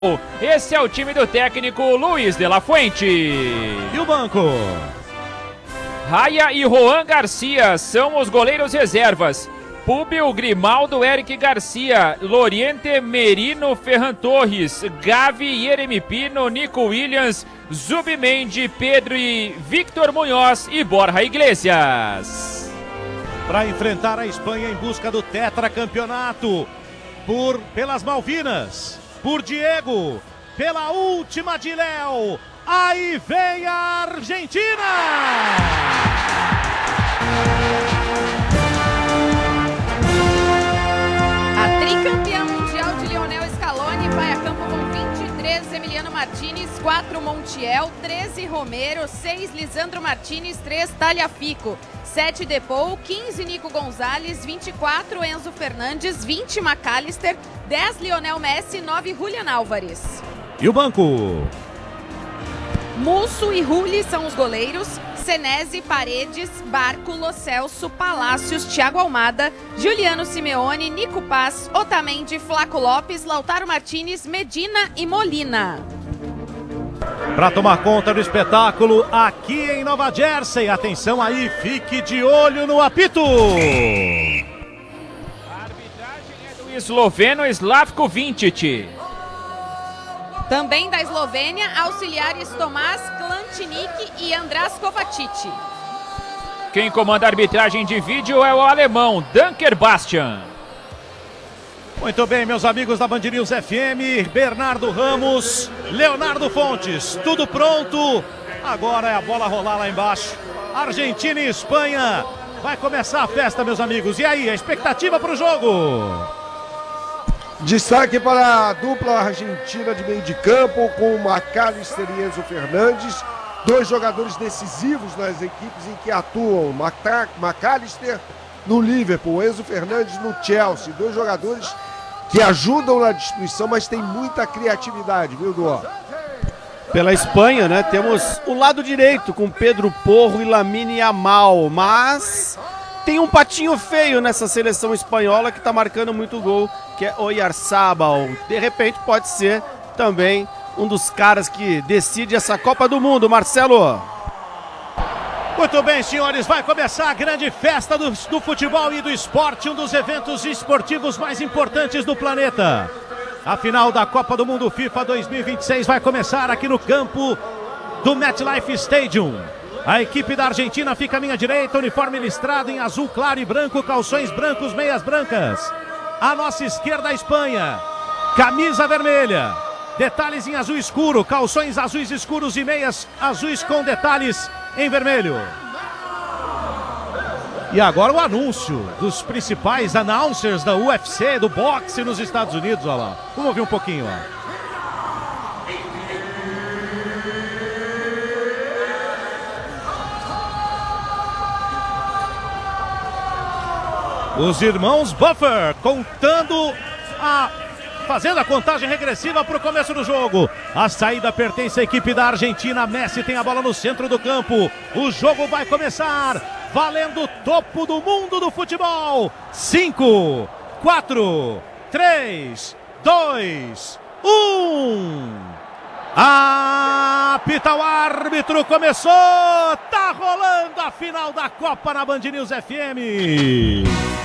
Esse é o time do técnico Luiz de la Fuente. E o banco? Raya e Juan Garcia são os goleiros reservas. Públio, Grimaldo, Eric Garcia, Loriente, Merino, Ferran Torres, Gavi, Yeremi Pino, Nico Williams, Zubimendi, Pedro e Victor Munhoz e Borja Iglesias. Para enfrentar a Espanha em busca do tetracampeonato, pelas Malvinas, por Diego, pela última de Léo, aí vem a Argentina! A tricampeã mundial de Lionel Scaloni vai a campo com 23 Emiliano Martinez, 4 Montiel, 13 Romero, 6 Lisandro Martinez, 3 Tagliafico, 7 Depou, 15 Nico Gonzalez, 24 Enzo Fernandes, 20 McAllister, 10 Lionel Messi, 9 Julian Álvares. E o banco? Musso e Rulli são os goleiros, Senesi, Paredes, Barco, Lo Celso, Palácios, Thiago Almada, Juliano Simeone, Nico Paz, Otamendi, Flaco Lopes, Lautaro Martinez, Medina e Molina. Para tomar conta do espetáculo aqui em Nova Jersey, atenção aí, fique de olho no apito. A arbitragem é do esloveno Slavko Vincic. Também da Eslovênia, auxiliares Tomás Klantinic e András Kovacic. Quem comanda a arbitragem de vídeo é o alemão Dunker Bastian. Muito bem, meus amigos da Band News FM, Bernardo Ramos, Leonardo Fontes, tudo pronto. Agora é a bola rolar lá embaixo. Argentina e Espanha. Vai começar a festa, meus amigos. E aí, a expectativa para o jogo? Destaque para a dupla argentina de meio de campo com McAllister e Enzo Fernandes, dois jogadores decisivos nas equipes em que atuam. McAllister no Liverpool, Enzo Fernandes no Chelsea, dois jogadores que ajudam na destruição, mas tem muita criatividade, viu, Duó? Pela Espanha, né, temos o lado direito com Pedro Porro e Lamine Yamal, mas tem um patinho feio nessa seleção espanhola que está marcando muito gol, que é Oyarzabal. De repente pode ser também um dos caras que decide essa Copa do Mundo, Marcelo. Muito bem, senhores, vai começar a grande festa do futebol e do esporte, um dos eventos esportivos mais importantes do planeta. A final da Copa do Mundo FIFA 2026 vai começar aqui no campo do MetLife Stadium. A equipe da Argentina fica à minha direita, uniforme listrado em azul claro e branco, calções brancos, meias brancas. À nossa esquerda a Espanha, camisa vermelha, detalhes em azul escuro, calções azuis escuros e meias azuis com detalhes em vermelho. E agora o anúncio dos principais announcers da UFC, do boxe nos Estados Unidos, olha lá. Vamos ouvir um pouquinho, ó. Os irmãos Buffer fazendo a contagem regressiva para o começo do jogo. A saída pertence à equipe da Argentina. Messi tem a bola no centro do campo. O jogo vai começar, valendo o topo do mundo do futebol. 5, 4, 3, 2, 1. Apita o árbitro, começou. Tá rolando a final da Copa na Band News FM.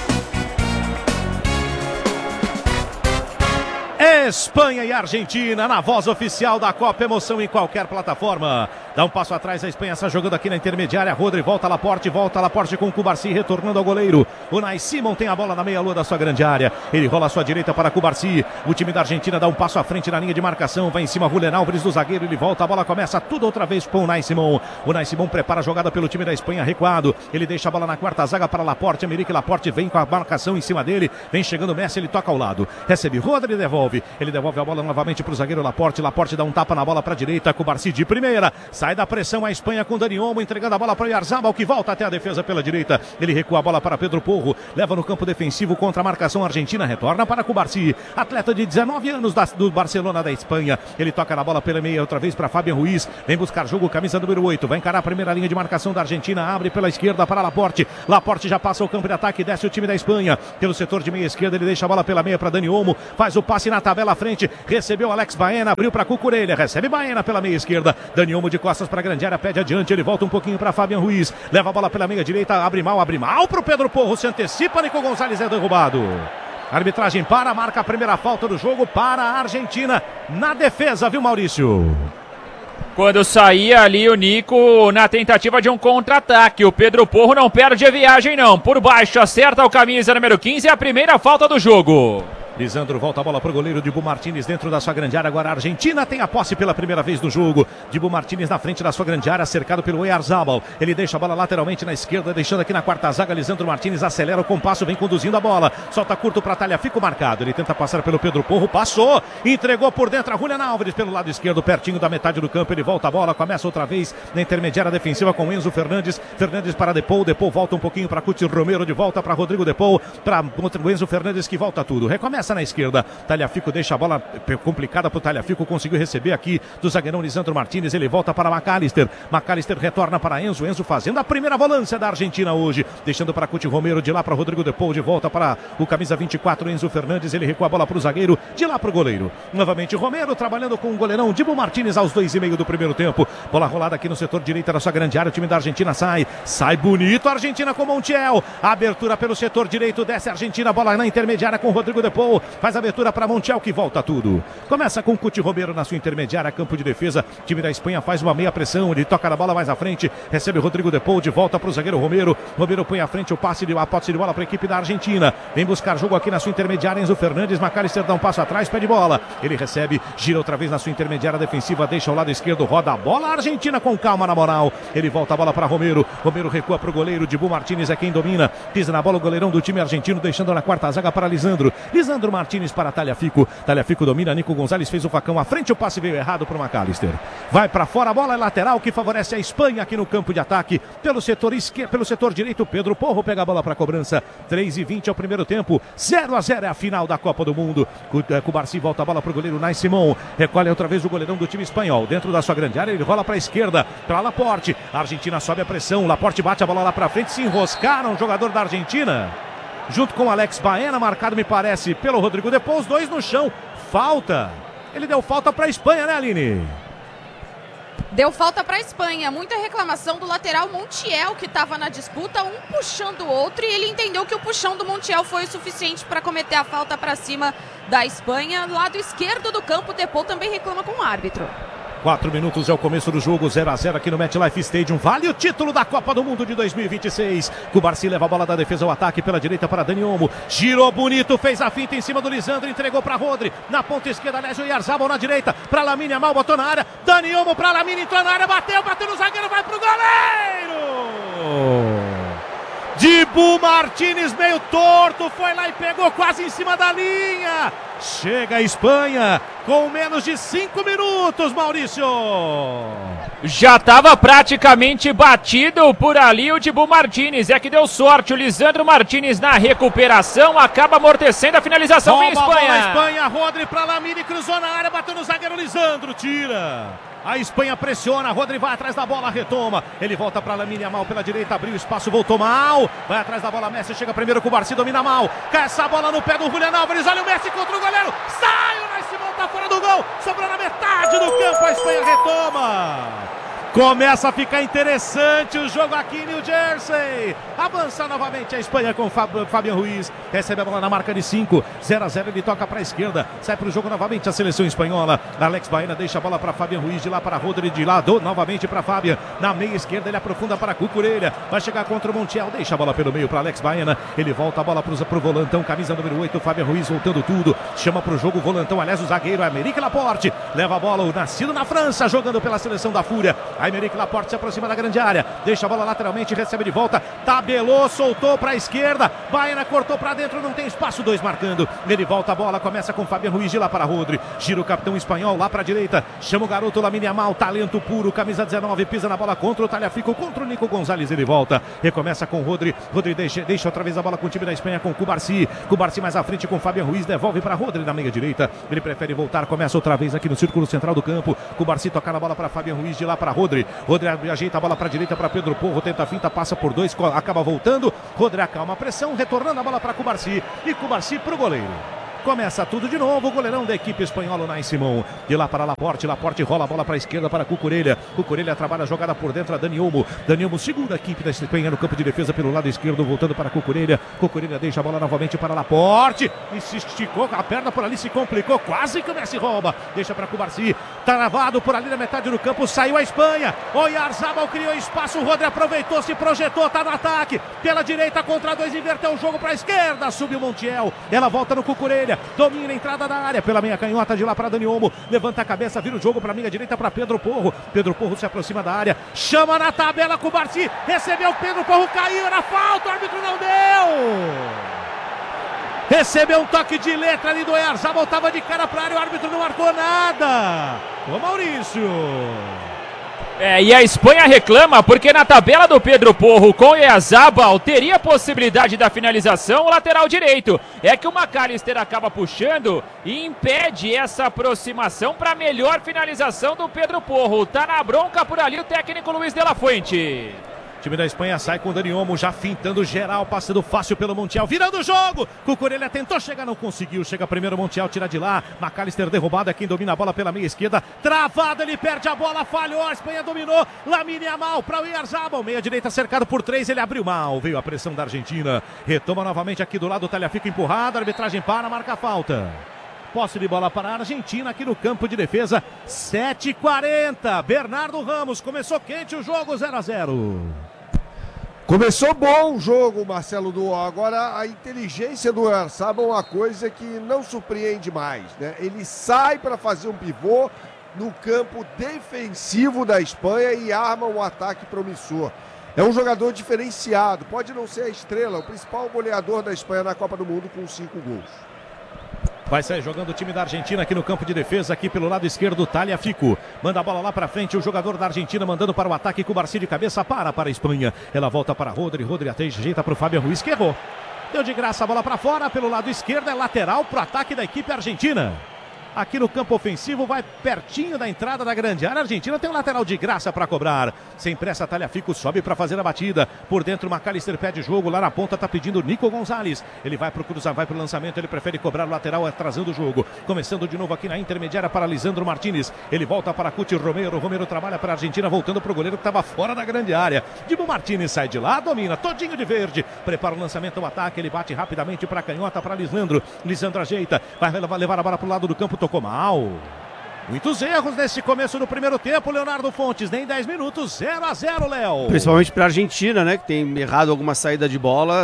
Espanha e Argentina na voz oficial da Copa, emoção em qualquer plataforma. Dá um passo atrás, a Espanha está jogando aqui na intermediária. Rodri volta a Laporte com o Cubarsí retornando ao goleiro. O Unai Simon tem a bola na meia-lua da sua grande área. Ele rola à sua direita para Cubarsí. O time da Argentina dá um passo à frente na linha de marcação. Vai em cima Julian Álvares do zagueiro. Ele volta, a bola começa tudo outra vez com o Unai Simon. O Unai Simon prepara a jogada pelo time da Espanha recuado. Ele deixa a bola na quarta zaga para Laporte. Emerick Laporte vem com a marcação em cima dele. Vem chegando o Messi, ele toca ao lado. Recebe Rodri e devolve. Ele devolve a bola novamente para o zagueiro Laporte. Laporte dá um tapa na bola para a direita. Cubarsí de primeira. Sai da pressão a Espanha com Dani Olmo, entregando a bola para o Oyarzabal, que volta até a defesa pela direita. Ele recua a bola para Pedro Porro. Leva no campo defensivo contra a marcação argentina. Retorna para Cubarsí. Atleta de 19 anos do Barcelona da Espanha. Ele toca na bola pela meia outra vez para Fabian Ruiz. Vem buscar jogo, camisa número 8. Vai encarar a primeira linha de marcação da Argentina. Abre pela esquerda para Laporte. Laporte já passa o campo de ataque. Desce o time da Espanha. Pelo setor de meia esquerda, ele deixa a bola pela meia para Dani Olmo. Faz o passe na tabela. pela frente, recebeu Alex Baena, abriu para Cucurella, recebe Baena pela meia esquerda, Dani Olmo de costas para a grande área, pede adiante, ele volta um pouquinho para Fabian Ruiz, leva a bola pela meia direita, abre mal para o Pedro Porro, se antecipa, Nico Gonzalez é derrubado. A arbitragem marca a primeira falta do jogo para a Argentina na defesa, viu, Maurício? Quando saía ali o Nico na tentativa de um contra-ataque, o Pedro Porro não perde a viagem não, por baixo acerta o camisa número 15, é a primeira falta do jogo. Lisandro volta a bola para o goleiro Dibu Martínez dentro da sua grande área. Agora a Argentina tem a posse pela primeira vez no jogo. Dibu Martínez na frente da sua grande área, cercado pelo Oyarzabal. Ele deixa a bola lateralmente na esquerda, deixando aqui na quarta zaga. Lisandro Martínez acelera o compasso, vem conduzindo a bola. Solta curto para Tagliafico marcado. Ele tenta passar pelo Pedro Porro, passou, entregou por dentro a Julián Álvares pelo lado esquerdo, pertinho da metade do campo. Ele volta a bola, começa outra vez na intermediária defensiva com Enzo Fernandes. Fernandes para Depou, Depou volta um pouquinho para Cuti Romero, de volta para Rodrigo Depou, para o Enzo Fernandes que volta tudo. Recomeça na esquerda. Tagliafico deixa a bola complicada para o Tagliafico, conseguiu receber aqui do zagueirão Lisandro Martínez, ele volta para McAllister, McAllister retorna para Enzo, Enzo fazendo a primeira volância da Argentina hoje, deixando para Cuti Romero, de lá para Rodrigo Depou, de volta para o camisa 24, Enzo Fernandes, ele recua a bola para o zagueiro, de lá para o goleiro, novamente Romero trabalhando com o goleirão Dibu Martínez aos 2,5 do primeiro tempo, bola rolada aqui no setor direito da sua grande área, o time da Argentina sai bonito, a Argentina com Montiel, abertura pelo setor direito, desce a Argentina, bola na intermediária com Rodrigo Depou, faz a abertura para Montiel que volta tudo. Começa com Cuti Romero na sua intermediária, campo de defesa. O time da Espanha faz uma meia pressão. Ele toca na bola mais à frente. Recebe Rodrigo Depou de volta para o zagueiro Romero. Romero põe à frente a posse de bola para a equipe da Argentina. Vem buscar jogo aqui na sua intermediária. Enzo Fernandes. McAllister dá um passo atrás, pede bola. Ele recebe, gira outra vez na sua intermediária defensiva. Deixa ao lado esquerdo, roda a bola. A Argentina com calma na moral. Ele volta a bola para Romero. Romero recua para o goleiro. Dibu Martínez é quem domina. Pisa na bola o goleirão do time argentino, deixando na quarta zaga para Lisandro. Lisandro Martínez para Tagliafico. Tagliafico domina, Nico Gonzalez fez o facão à frente, o passe veio errado para o McAllister. Vai para fora, a bola é lateral que favorece a Espanha aqui no campo de ataque. Pelo setor esquerdo, pelo setor direito, Pedro Porro pega a bola para a cobrança. 3:20 é o primeiro tempo, 0-0 é a final da Copa do Mundo. Cubarsi volta a bola para o goleiro Nai Simon. Recolhe outra vez o goleirão do time espanhol. Dentro da sua grande área, ele rola para a esquerda, para Laporte. A Argentina sobe a pressão, Laporte bate a bola lá para frente, se enroscaram o jogador da Argentina. Junto com Alex Baena, marcado me parece pelo Rodrigo Depou, os dois no chão. Falta. Ele deu falta para a Espanha, né, Aline? Deu falta para a Espanha. Muita reclamação do lateral Montiel, que estava na disputa, um puxando o outro, e ele entendeu que o puxão do Montiel foi o suficiente para cometer a falta para cima da Espanha. Lado esquerdo do campo, Depou também reclama com o árbitro. 4 minutos é o começo do jogo, 0-0 aqui no MetLife Stadium. Vale o título da Copa do Mundo de 2026. Cubarsi leva a bola da defesa ao ataque pela direita para Dani Olmo. Girou bonito, fez a finta em cima do Lisandro, entregou para Rodri. Na ponta esquerda, aliás, o Oyarzabal na direita. Para Lamine Yamal, botou na área. Dani Olmo para Lamine, entrou na área, bateu no zagueiro, vai pro goleiro! Dibu Martínez meio torto, foi lá e pegou quase em cima da linha. Chega a Espanha com menos de 5 minutos, Maurício. Já estava praticamente batido por ali o Dibu Martínez. É que deu sorte. O Lisandro Martínez na recuperação acaba amortecendo a finalização. Vem Espanha. A Espanha, Rodri para Lamine, cruzou na área, bateu no zagueiro Lisandro, tira. A Espanha pressiona, Rodri vai atrás da bola, retoma. Ele volta para Lamine Yamal pela direita, abriu espaço, voltou mal. Vai atrás da bola, Messi chega primeiro com o Cubarsi, domina mal. Cai essa bola no pé do Julián Álvares, olha o Messi contra o goleiro. Sai, o Messi volta fora do gol. Sobrou na metade do campo, a Espanha retoma. Começa a ficar interessante o jogo aqui em New Jersey. Avança novamente a Espanha com Fabian Ruiz. Recebe a bola na marca de 5. 0-0, ele toca para a esquerda. Sai para o jogo novamente a seleção espanhola. Alex Baena deixa a bola para Fabian Ruiz. De lá para Rodri, de lá novamente para Fabian. Na meia esquerda ele aprofunda para Cucurella. Vai chegar contra o Montiel. Deixa a bola pelo meio para Alex Baena. Ele volta a bola para o volantão. Camisa número 8, Fabian Ruiz voltando tudo. Chama para o jogo o volantão. Aliás, o zagueiro é Aymeric Laporte. Leva a bola, o nascido na França, jogando pela seleção da Fúria. Aymeric Laporte se aproxima da grande área, deixa a bola lateralmente, recebe de volta, tabelou, soltou para a esquerda, Baena cortou para dentro, não tem espaço, 2 marcando, ele volta a bola, começa com Fabian Ruiz de lá para Rodri, gira o capitão espanhol lá para a direita, chama o garoto Lamine Yamal, talento puro, camisa 19, pisa na bola contra o Tagliafico, contra o Nico Gonzalez, ele volta, recomeça com Rodri, Rodri deixa outra vez a bola com o time da Espanha, com Cubarsi mais à frente com Fabian Ruiz, devolve para Rodri na meia direita, ele prefere voltar, começa outra vez aqui no círculo central do campo, Cubarsi toca na bola para Fabian Ruiz, de lá para Rodri ajeita a bola para a direita para Pedro Porro, tenta a finta, passa por 2, acaba voltando, Rodri acalma a pressão, retornando a bola para Cubarsi, e Cubarsi para o goleiro. começa tudo de novo. O goleirão da equipe espanhola, Unai Simão. De lá para Laporte rola a bola para a esquerda para Cucurella. Cucurella trabalha a jogada por dentro a Dani Olmo. Dani Olmo segura a equipe da Espanha no campo de defesa pelo lado esquerdo, voltando para Cucurella. Cucurella deixa a bola novamente para Laporte. E se esticou a perna por ali, se complicou. Quase que o Messi rouba. Deixa para Cubarsí. Travado por ali na metade do campo. Saiu a Espanha. Oyarzabal criou espaço. O Rodri aproveitou, se projetou, tá no ataque. Pela direita contra dois, inverteu o jogo para a esquerda. Subiu Montiel. Ela volta no Cucurella. Domina a entrada da área. Pela meia canhota de lá para Dani Olmo. Levanta a cabeça, vira o jogo para a meia direita para Pedro Porro. Pedro Porro se aproxima da área. Chama na tabela com o Cubarsí. Recebeu Pedro Porro, caiu na falta. O árbitro não deu. Recebeu um toque de letra ali do Oyarzabal, voltava de cara para a área, o árbitro não marcou nada. Ô Maurício. E a Espanha reclama porque na tabela do Pedro Porro com o Oyarzabal teria possibilidade da finalização o lateral direito. É que o McAllister acaba puxando e impede essa aproximação para melhor finalização do Pedro Porro. Tá na bronca por ali o técnico Luiz de la Fuente. O time da Espanha sai com o Dani Olmo já fintando geral, passando fácil pelo Montiel, virando o jogo. Cucurella tentou chegar, não conseguiu. Chega primeiro o Montiel, tira de lá. McAllister derrubado, é quem domina a bola pela meia esquerda. Travado, ele perde a bola, falhou. A Espanha dominou. Lamine Yamal para o Oyarzabal. Meia direita cercado por 3, ele abriu mal. Veio a pressão da Argentina. Retoma novamente aqui do lado, o Tagliafico empurrado. A arbitragem para, marca a falta. Posse de bola para a Argentina aqui no campo de defesa. 7h40. Bernardo Ramos. Começou quente o jogo, 0-0. Começou bom o jogo, Marcelo Duó. Agora, a inteligência do Oyarzabal é uma coisa que não surpreende mais, né? Ele sai para fazer um pivô no campo defensivo da Espanha e arma um ataque promissor. É um jogador diferenciado. Pode não ser a estrela, o principal goleador da Espanha na Copa do Mundo com 5 gols. Vai sair jogando o time da Argentina aqui no campo de defesa, aqui pelo lado esquerdo, Tagliafico. Manda a bola lá pra frente, o jogador da Argentina mandando para o ataque, com o Cubarsí de cabeça, para a Espanha. Ela volta para Rodri ajeita para o Fabián Ruiz, que errou. Deu de graça a bola para fora, pelo lado esquerdo, é lateral pro ataque da equipe argentina. Aqui no campo ofensivo, vai pertinho da entrada da grande área. A Argentina tem um lateral de graça para cobrar. Sem pressa, Tagliafico sobe para fazer a batida. Por dentro, McAllister pede jogo. Lá na ponta tá pedindo Nico Gonzalez. Ele vai pro cruzar, vai pro lançamento. Ele prefere cobrar o lateral, atrasando o jogo. Começando de novo aqui na intermediária para Lisandro Martínez. Ele volta para Cuti Romero. Romero trabalha para a Argentina, voltando pro goleiro que estava fora da grande área. Dibu Martínez sai de lá, domina, todinho de verde. Prepara o lançamento, o ataque. Ele bate rapidamente para a canhota, para Lisandro. Lisandro ajeita, vai levar a bola pro lado do campo. Tocou mal. Muitos erros nesse começo do primeiro tempo, Leonardo Fontes, nem 10 minutos, 0-0, Léo. Principalmente para a Argentina, né, que tem errado algumas saídas de bola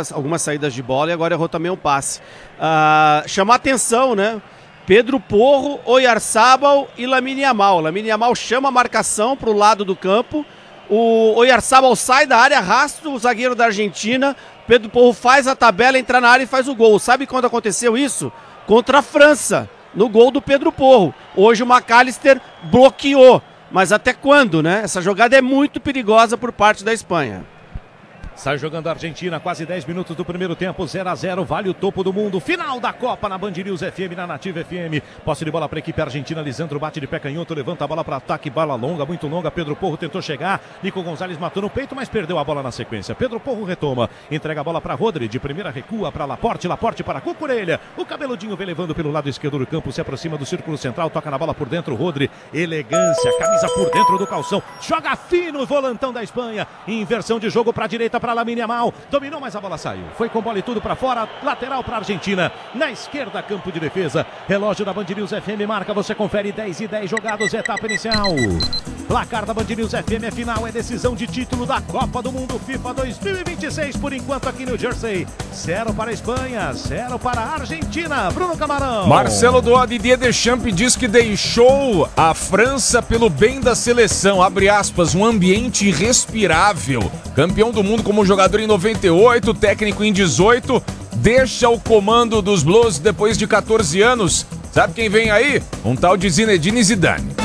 e agora errou também um passe. Chamar atenção, né? Pedro Porro, Oyarzabal e Lamine Yamal. Lamine Yamal chama a marcação para o lado do campo. O Oyarzabal sai da área, arrasta o zagueiro da Argentina. Pedro Porro faz a tabela, entra na área e faz o gol. Sabe quando aconteceu isso? Contra a França, no gol do Pedro Porro. Hoje o McAllister bloqueou. Mas até quando, né? Essa jogada é muito perigosa por parte da Espanha. Sai jogando a Argentina, quase 10 minutos do primeiro tempo, 0-0, vale o topo do mundo. Final da Copa na Band News FM, na Nativa FM. Posse de bola para a equipe argentina, Lisandro bate de pé canhoto, levanta a bola para ataque, bola longa, muito longa. Pedro Porro tentou chegar, Nico Gonzalez matou no peito, mas perdeu a bola na sequência. Pedro Porro retoma, entrega a bola para Rodri, de primeira recua para Laporte para Cucurella. O cabeludinho vem levando pelo lado esquerdo do campo, se aproxima do círculo central, toca na bola por dentro, Rodri, elegância, camisa por dentro do calção, joga fino o volantão da Espanha, inversão de jogo para a direita para Lamine Yamal, dominou, mas a bola saiu, foi com bola e tudo para fora, lateral para a Argentina, na esquerda, campo de defesa, relógio da Band News FM marca, você confere 10:10 jogados, etapa inicial, placar da Band News FM é final, é decisão de título da Copa do Mundo FIFA 2026, por enquanto aqui no Jersey, 0 para a Espanha, 0 para a Argentina. Bruno Camarão. Marcelo Duó, Didier Deschamps diz que deixou a França pelo bem da seleção, abre aspas, um ambiente irrespirável, campeão do mundo como jogador em 98, técnico em 18, deixa o comando dos Blues depois de 14 anos. Sabe quem vem aí? Um tal de Zinedine Zidane.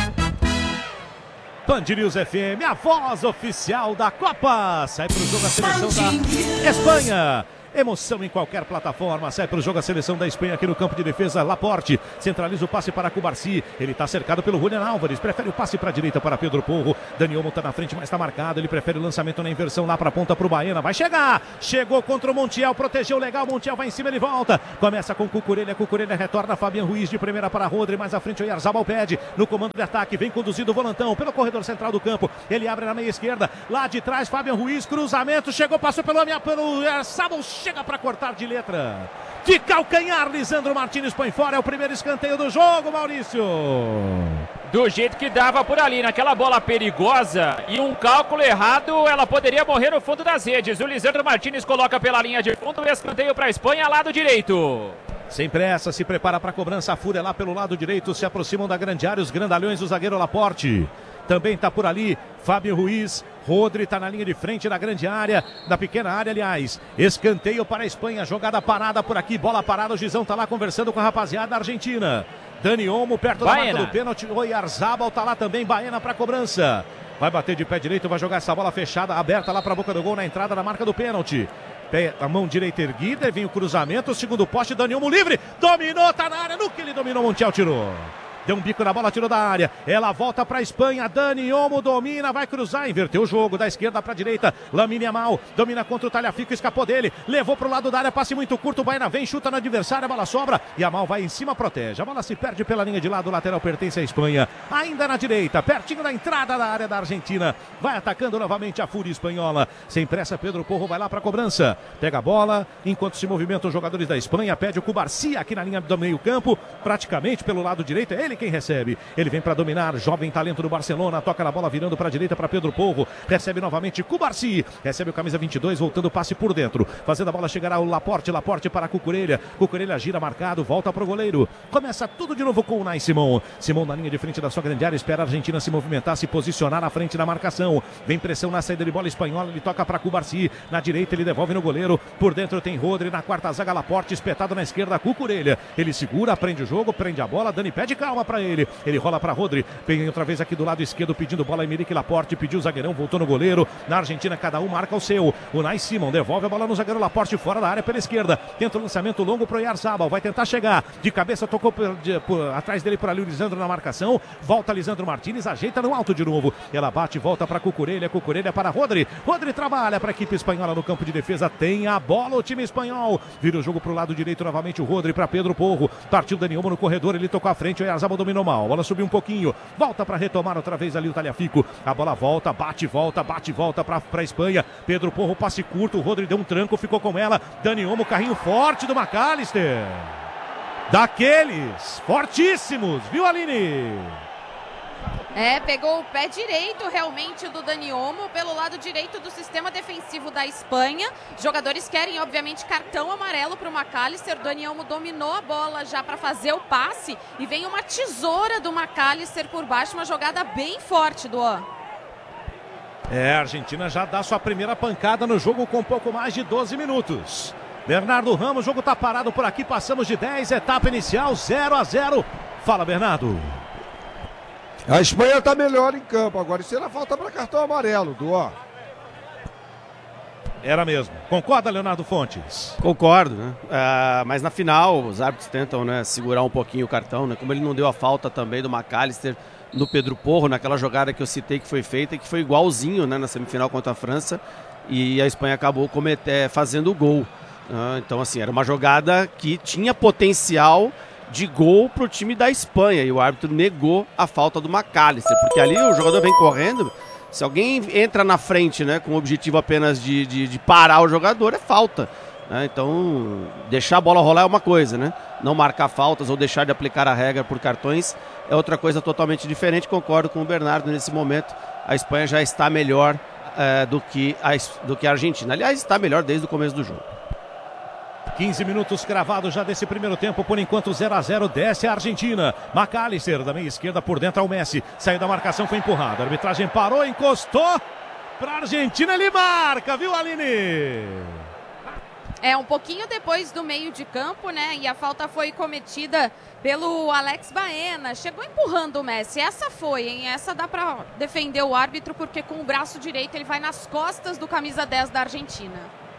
Band News FM, a voz oficial da Copa. Sai pro jogo a seleção da Espanha. Emoção em qualquer plataforma. Sai para o jogo a seleção da Espanha aqui no campo de defesa. Laporte centraliza o passe para Cubarsí. Ele está cercado pelo Julián Álvares. Prefere o passe para a direita para Pedro Porro. Dani Olmo está na frente, mas está marcado. Ele prefere o lançamento na inversão lá para a ponta para o Baena. Vai chegar. Chegou contra o Montiel. Protegeu legal. Montiel vai em cima, ele volta. Começa com Cucurella. Cucurella retorna. Fabian Ruiz de primeira para Rodri. Mais à frente o Oyarzabal pede. No comando de ataque. Vem conduzido o volantão pelo corredor central do campo. Ele abre na meia esquerda. Lá de trás, Fabian Ruiz. Cruzamento. Chegou, passou pelo Oyarzabal. Chega para cortar de letra. De calcanhar, Lisandro Martins põe fora. É o primeiro escanteio do jogo, Maurício. Do jeito que dava por ali, naquela bola perigosa e um cálculo errado, ela poderia morrer no fundo das redes. O Lisandro Martins coloca pela linha de fundo o escanteio para a Espanha, lado direito. Sem pressa, se prepara para a cobrança. A Fúria lá pelo lado direito. Se aproximam da grande área os grandalhões, o zagueiro Laporte. Também está por ali Fábio Ruiz. Rodri está na linha de frente da grande área, da pequena área, aliás. Escanteio para a Espanha, jogada parada por aqui, bola parada. O Gizão está lá conversando com a rapaziada da Argentina. Dani Olmo perto da marca do pênalti. Oyarzabal está lá também, Baena para a cobrança. Vai bater de pé direito, vai jogar essa bola fechada, aberta lá para a boca do gol na entrada da marca do pênalti. Pé, a mão direita erguida, vem o cruzamento, o segundo poste, Dani Olmo livre, dominou, tá na área, no que ele dominou, Montiel tirou. Deu um bico na bola, tirou da área. Ela volta para a Espanha. Dani Olmo domina, vai cruzar, inverteu o jogo da esquerda para a direita. Lamine Yamal domina contra o Tagliafico, escapou dele, levou para o lado da área, passe muito curto. O Baena vem, chuta no adversário, a bola sobra. Yamal vai em cima, protege. A bola se perde pela linha de lado, o lateral pertence à Espanha. Ainda na direita, pertinho da entrada da área da Argentina. Vai atacando novamente a Fúria espanhola. Sem pressa, Pedro Porro vai lá para a cobrança. Pega a bola, enquanto se movimentam os jogadores da Espanha. Pede o Cubarsí aqui na linha do meio campo, praticamente pelo lado direito. É ele quem recebe. Ele vem para dominar, jovem talento do Barcelona, toca na bola virando para a direita para Pedro Porro, recebe novamente Cubarsí, recebe o camisa 22, voltando o passe por dentro, fazendo a bola chegar ao Laporte para Cucurella, Cucurella gira marcado, volta para o goleiro, começa tudo de novo com o Unai Simon na linha de frente da sua grande área, espera a Argentina se movimentar, se posicionar na frente da marcação, vem pressão na saída de bola espanhola, ele toca para Cubarsí, na direita ele devolve no goleiro, por dentro tem Rodri, na quarta zaga Laporte, espetado na esquerda Cucurella, ele segura, prende o jogo, prende a bola, Dani pede calma para ele. Ele rola para Rodri, vem outra vez aqui do lado esquerdo pedindo bola, Emerick Laporte pediu o zagueirão, voltou no goleiro. Na Argentina cada um marca o seu. O Unai Simon devolve a bola no zagueiro Laporte fora da área pela esquerda. Tenta o lançamento longo pro Oyarzabal, vai tentar chegar. De cabeça tocou atrás dele por ali o Lisandro na marcação. Volta Lisandro Martins, ajeita no alto de novo. Ela bate, volta para Cucurella, Cucurella para Rodri. Rodri trabalha para a equipe espanhola no campo de defesa. Tem a bola o time espanhol. Vira o jogo pro lado direito novamente o Rodri para Pedro Porro. Partiu Dani Olmo no corredor, ele tocou à frente, o Oyarzabal dominou mal. A bola subiu um pouquinho, volta para retomar outra vez ali o Tagliafico, a bola volta, bate, volta para a Espanha, Pedro Porro, passe curto, o Rodri deu um tranco, ficou com ela, Dani Olmo, carrinho forte do McAllister, daqueles fortíssimos, viu, Aline? Pegou o pé direito realmente do Dani Olmo pelo lado direito do sistema defensivo da Espanha. Jogadores querem, obviamente, cartão amarelo para o McAllister. Dani Olmo dominou a bola já para fazer o passe e vem uma tesoura do McAllister por baixo, uma jogada bem forte do A Argentina já dá sua primeira pancada no jogo com pouco mais de 12 minutos. Bernardo Ramos, o jogo está parado por aqui, passamos de 10, etapa inicial 0-0. Fala, Bernardo. A Espanha está melhor em campo, agora isso era falta para cartão amarelo, Duó. Era mesmo. Concorda, Leonardo Fontes? Concordo, né? Mas na final os árbitros tentam, né, segurar um pouquinho o cartão, né? Como ele não deu a falta também do McAllister no Pedro Porro, naquela jogada que eu citei que foi feita e que foi igualzinho, né, na semifinal contra a França, e a Espanha acabou fazendo o gol. Então, assim, era uma jogada que tinha potencial de gol para o time da Espanha, e o árbitro negou a falta do McAllister, porque ali o jogador vem correndo, se alguém entra na frente, né, com o objetivo apenas de parar o jogador, é falta, né? Então deixar a bola rolar é uma coisa, né? Não marcar faltas ou deixar de aplicar a regra por cartões é outra coisa totalmente diferente. Concordo com o Bernardo, nesse momento a Espanha já está melhor do que a Argentina, aliás está melhor desde o começo do jogo. 15 minutos cravados já desse primeiro tempo, por enquanto 0-0, desce a Argentina. McAllister da meia esquerda por dentro ao Messi, saiu da marcação, foi empurrado, a arbitragem parou, encostou para a Argentina, ele marca, viu, Aline? Um pouquinho depois do meio de campo, né, e a falta foi cometida pelo Alex Baena, chegou empurrando o Messi, essa foi, hein, essa dá para defender o árbitro, porque com o braço direito ele vai nas costas do camisa 10 da Argentina.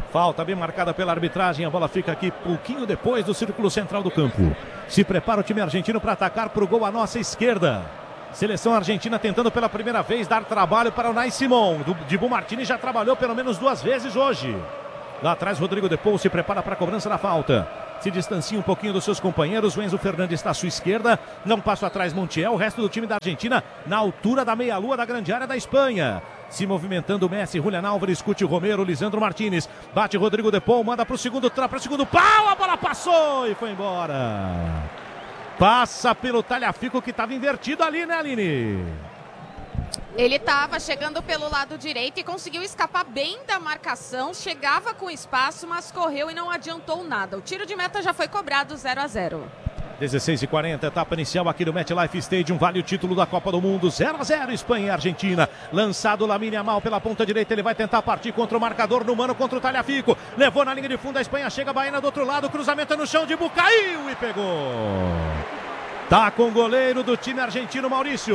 Falta bem marcada pela arbitragem, a bola fica aqui pouquinho depois do círculo central do campo. Se prepara o time argentino para atacar para o gol à nossa esquerda. Seleção argentina tentando pela primeira vez dar trabalho para o Unai Simón. Dibu Martínez já trabalhou pelo menos 2 vezes hoje. Lá atrás Rodrigo De Paul se prepara para a cobrança da falta. Se distancia um pouquinho dos seus companheiros. O Enzo Fernandes está à sua esquerda. Não passo atrás Montiel. O resto do time da Argentina na altura da meia-lua da grande área da Espanha. Se movimentando o Messi, Julián Álvares, Cuti Romero, Lisandro Martínez. Bate Rodrigo De Paul, manda para o segundo pau. A bola passou e foi embora. Passa pelo Tagliafico que estava invertido ali, né, Aline? Ele estava chegando pelo lado direito e conseguiu escapar bem da marcação. Chegava com espaço, mas correu e não adiantou nada. O tiro de meta já foi cobrado, 0-0. 16h40, etapa inicial aqui no MetLife Stadium, vale o título da Copa do Mundo, 0-0, Espanha e Argentina. Lançado Lamine Yamal pela ponta direita, ele vai tentar partir contra o marcador no mano, contra o Tagliafico. Levou na linha de fundo, a Espanha chega, Baena do outro lado, cruzamento no chão, Dibu caiu e pegou. Tá com o goleiro do time argentino, Maurício.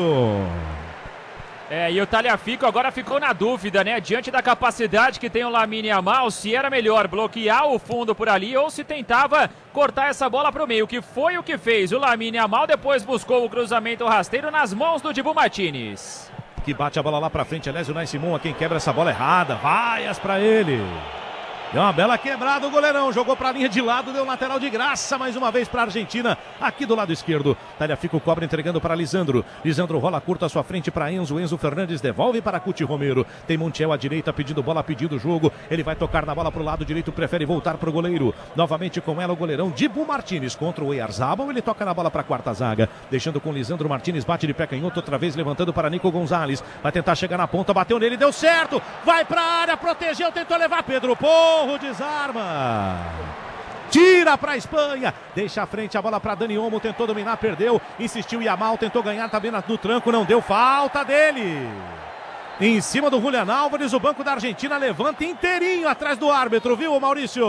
E o Tagliafico agora ficou na dúvida, né? Diante da capacidade que tem o Lamine Yamal, se era melhor bloquear o fundo por ali ou se tentava cortar essa bola para o meio, que foi o que fez. O Lamine Yamal depois buscou o cruzamento rasteiro nas mãos do Dibu Martínez. Que bate a bola lá para frente, aliás, o Unai Simón, quem quebra essa bola errada, vaias para ele. Deu uma bela quebrada o goleirão, jogou para a linha de lado, deu lateral de graça mais uma vez para a Argentina, aqui do lado esquerdo. Tagliafico cobra entregando para Lisandro. Lisandro rola curta à sua frente para Enzo. Enzo Fernandes devolve para Cuti Romero. Tem Montiel à direita pedindo bola, pedindo jogo. Ele vai tocar na bola para o lado direito, prefere voltar para o goleiro. Novamente com ela o goleirão Dibu Martínez contra o Oyarzabal. Ele toca na bola para a quarta zaga, deixando com Lisandro Martínez, bate de pé canhoto, outra vez levantando para Nico Gonzalez. Vai tentar chegar na ponta, bateu nele, deu certo. Vai para a área, protegeu, tentou levar Pedro Porro. Desarma, tira para a Espanha, deixa à frente a bola para Dani Olmo, tentou dominar, perdeu, insistiu Yamal, tentou ganhar também no tranco, não deu, falta dele. Em cima do Julián Álvares, o banco da Argentina levanta inteirinho atrás do árbitro, viu, Maurício?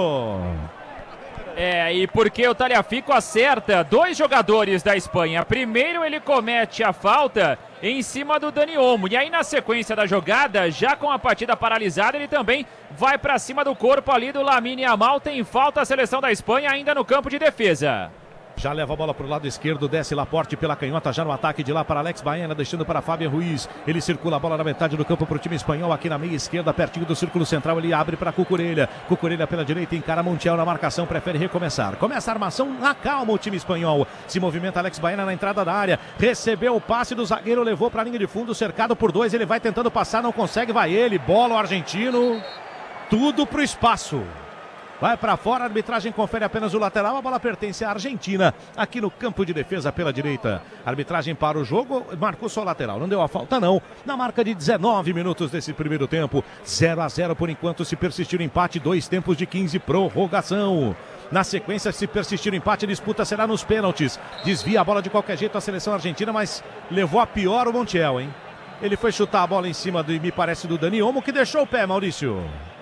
E porque o Tagliafico acerta 2 jogadores da Espanha. Primeiro ele comete a falta em cima do Dani Olmo. E aí na sequência da jogada, já com a partida paralisada, ele também vai para cima do corpo ali do Lamine Yamal. Tem falta a seleção da Espanha ainda no campo de defesa. Já leva a bola para o lado esquerdo, desce Laporte pela canhota, já no ataque de lá para Alex Baena, deixando para Fabián Ruiz. Ele circula a bola na metade do campo para o time espanhol, aqui na meia esquerda, pertinho do círculo central, ele abre para Cucurella. Cucurella pela direita, encara Montiel na marcação, prefere recomeçar. Começa a armação, na calma o time espanhol. Se movimenta Alex Baena na entrada da área, recebeu o passe do zagueiro, levou para a linha de fundo, cercado por 2, ele vai tentando passar, não consegue, vai ele, bola o argentino, tudo para o espaço. Vai para fora, a arbitragem confere apenas o lateral, a bola pertence à Argentina, aqui no campo de defesa pela direita. A arbitragem para o jogo, marcou só o lateral, não deu a falta não, na marca de 19 minutos desse primeiro tempo, 0-0 por enquanto, se persistir o empate, 2 tempos de 15, prorrogação. Na sequência, se persistir o empate, a disputa será nos pênaltis. Desvia a bola de qualquer jeito a seleção argentina, mas levou a pior o Montiel, hein? Ele foi chutar a bola em cima, me parece, do Dani Olmo, que deixou o pé, Maurício.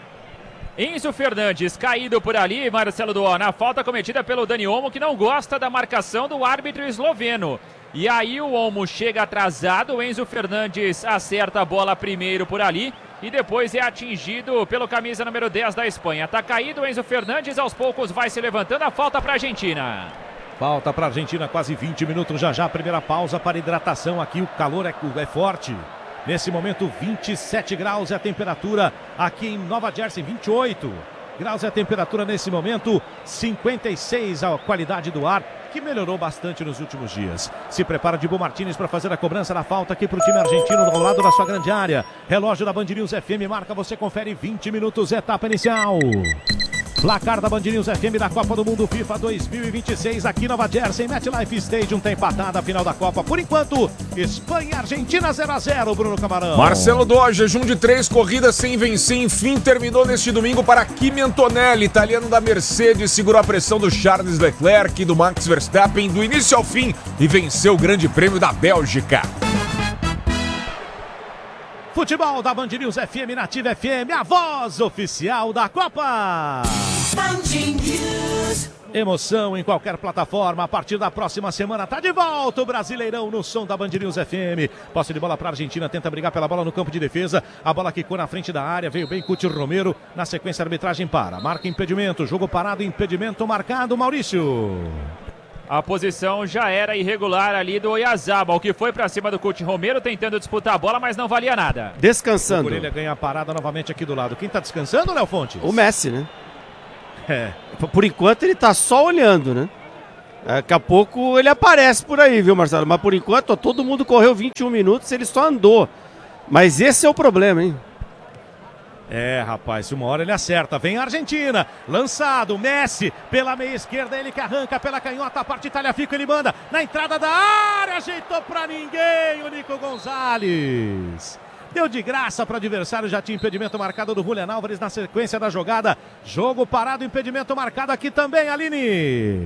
Enzo Fernandes caído por ali, Marcelo Duó, na falta cometida pelo Dani Olmo, que não gosta da marcação do árbitro esloveno. E aí o Olmo chega atrasado, o Enzo Fernandes acerta a bola primeiro por ali e depois é atingido pelo camisa número 10 da Espanha. Tá caído o Enzo Fernandes, aos poucos vai se levantando, a falta para a Argentina. Falta para a Argentina, quase 20 minutos já, primeira pausa para hidratação aqui, o calor é forte. Nesse momento, 27 graus é a temperatura aqui em Nova Jersey, 28 graus é a temperatura nesse momento, 56 a qualidade do ar, que melhorou bastante nos últimos dias. Se prepara Dibu Martínez para fazer a cobrança da falta aqui para o time argentino, ao lado da sua grande área. Relógio da Band News FM marca, você confere, 20 minutos, etapa inicial. Placar da Band News FM da Copa do Mundo FIFA 2026 aqui em Nova Jersey, MetLife Stadium, tem empatada a final da Copa. Por enquanto, Espanha e Argentina 0-0, Bruno Camarão. Marcelo Duó, jejum de 3 corridas sem vencer, enfim terminou neste domingo para Kimi Antonelli, italiano da Mercedes, segurou a pressão do Charles Leclerc e do Max Verstappen do início ao fim e venceu o Grande Prêmio da Bélgica. Futebol da Band News FM, Nativa FM, a voz oficial da Copa. Emoção em qualquer plataforma. A partir da próxima semana tá de volta o Brasileirão no som da Band News FM. Posse de bola para a Argentina, tenta brigar pela bola no campo de defesa. A bola quicou na frente da área, veio bem Cuti Romero. Na sequência a arbitragem para. Marca impedimento, jogo parado, impedimento marcado, Maurício. A posição já era irregular ali do Oyarzabal, que foi para cima do Cuti Romero tentando disputar a bola, mas não valia nada. Descansando. O Orelha ganha a parada novamente aqui do lado. Quem tá descansando, Léo Fontes? O Messi, né? É. Por enquanto ele tá só olhando, né? Daqui a pouco ele aparece por aí, viu, Marcelo? Mas por enquanto, ó, todo mundo correu 21 minutos, ele só andou. Mas esse é o problema, hein? É, rapaz, uma hora ele acerta. Vem a Argentina, lançado, Messi pela meia esquerda, ele que arranca pela canhota, a parte Tagliafico, ele manda na entrada da área, ajeitou pra ninguém o Nico Gonzalez. Deu de graça para o adversário, já tinha impedimento marcado do Julián Álvares na sequência da jogada. Jogo parado, impedimento marcado aqui também, Aline.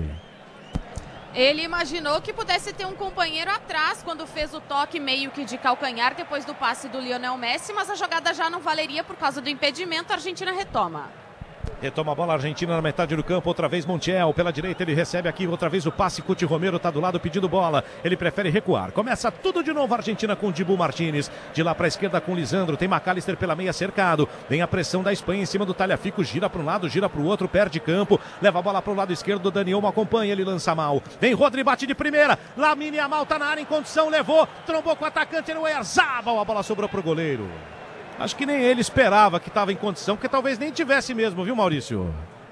Ele imaginou que pudesse ter um companheiro atrás quando fez o toque meio que de calcanhar depois do passe do Lionel Messi, mas a jogada já não valeria por causa do impedimento, a Argentina retoma. Retoma a bola a Argentina na metade do campo, outra vez Montiel, pela direita ele recebe aqui, outra vez o passe, Cuti Romero tá do lado pedindo bola, ele prefere recuar, começa tudo de novo a Argentina com Dibu Martínez, de lá para a esquerda com Lisandro, tem McAllister pela meia cercado, vem a pressão da Espanha em cima do Tagliafico, gira para um lado, gira para o outro, perde campo, leva a bola para o lado esquerdo, Dani Olmo acompanha, ele lança mal, vem Rodri, bate de primeira, Lamine Yamal tá na área em condição, levou, trombou com o atacante, no Oyarzabal, a bola sobrou pro goleiro. Acho que nem ele esperava que estava em condição, porque talvez nem tivesse mesmo, viu, Maurício?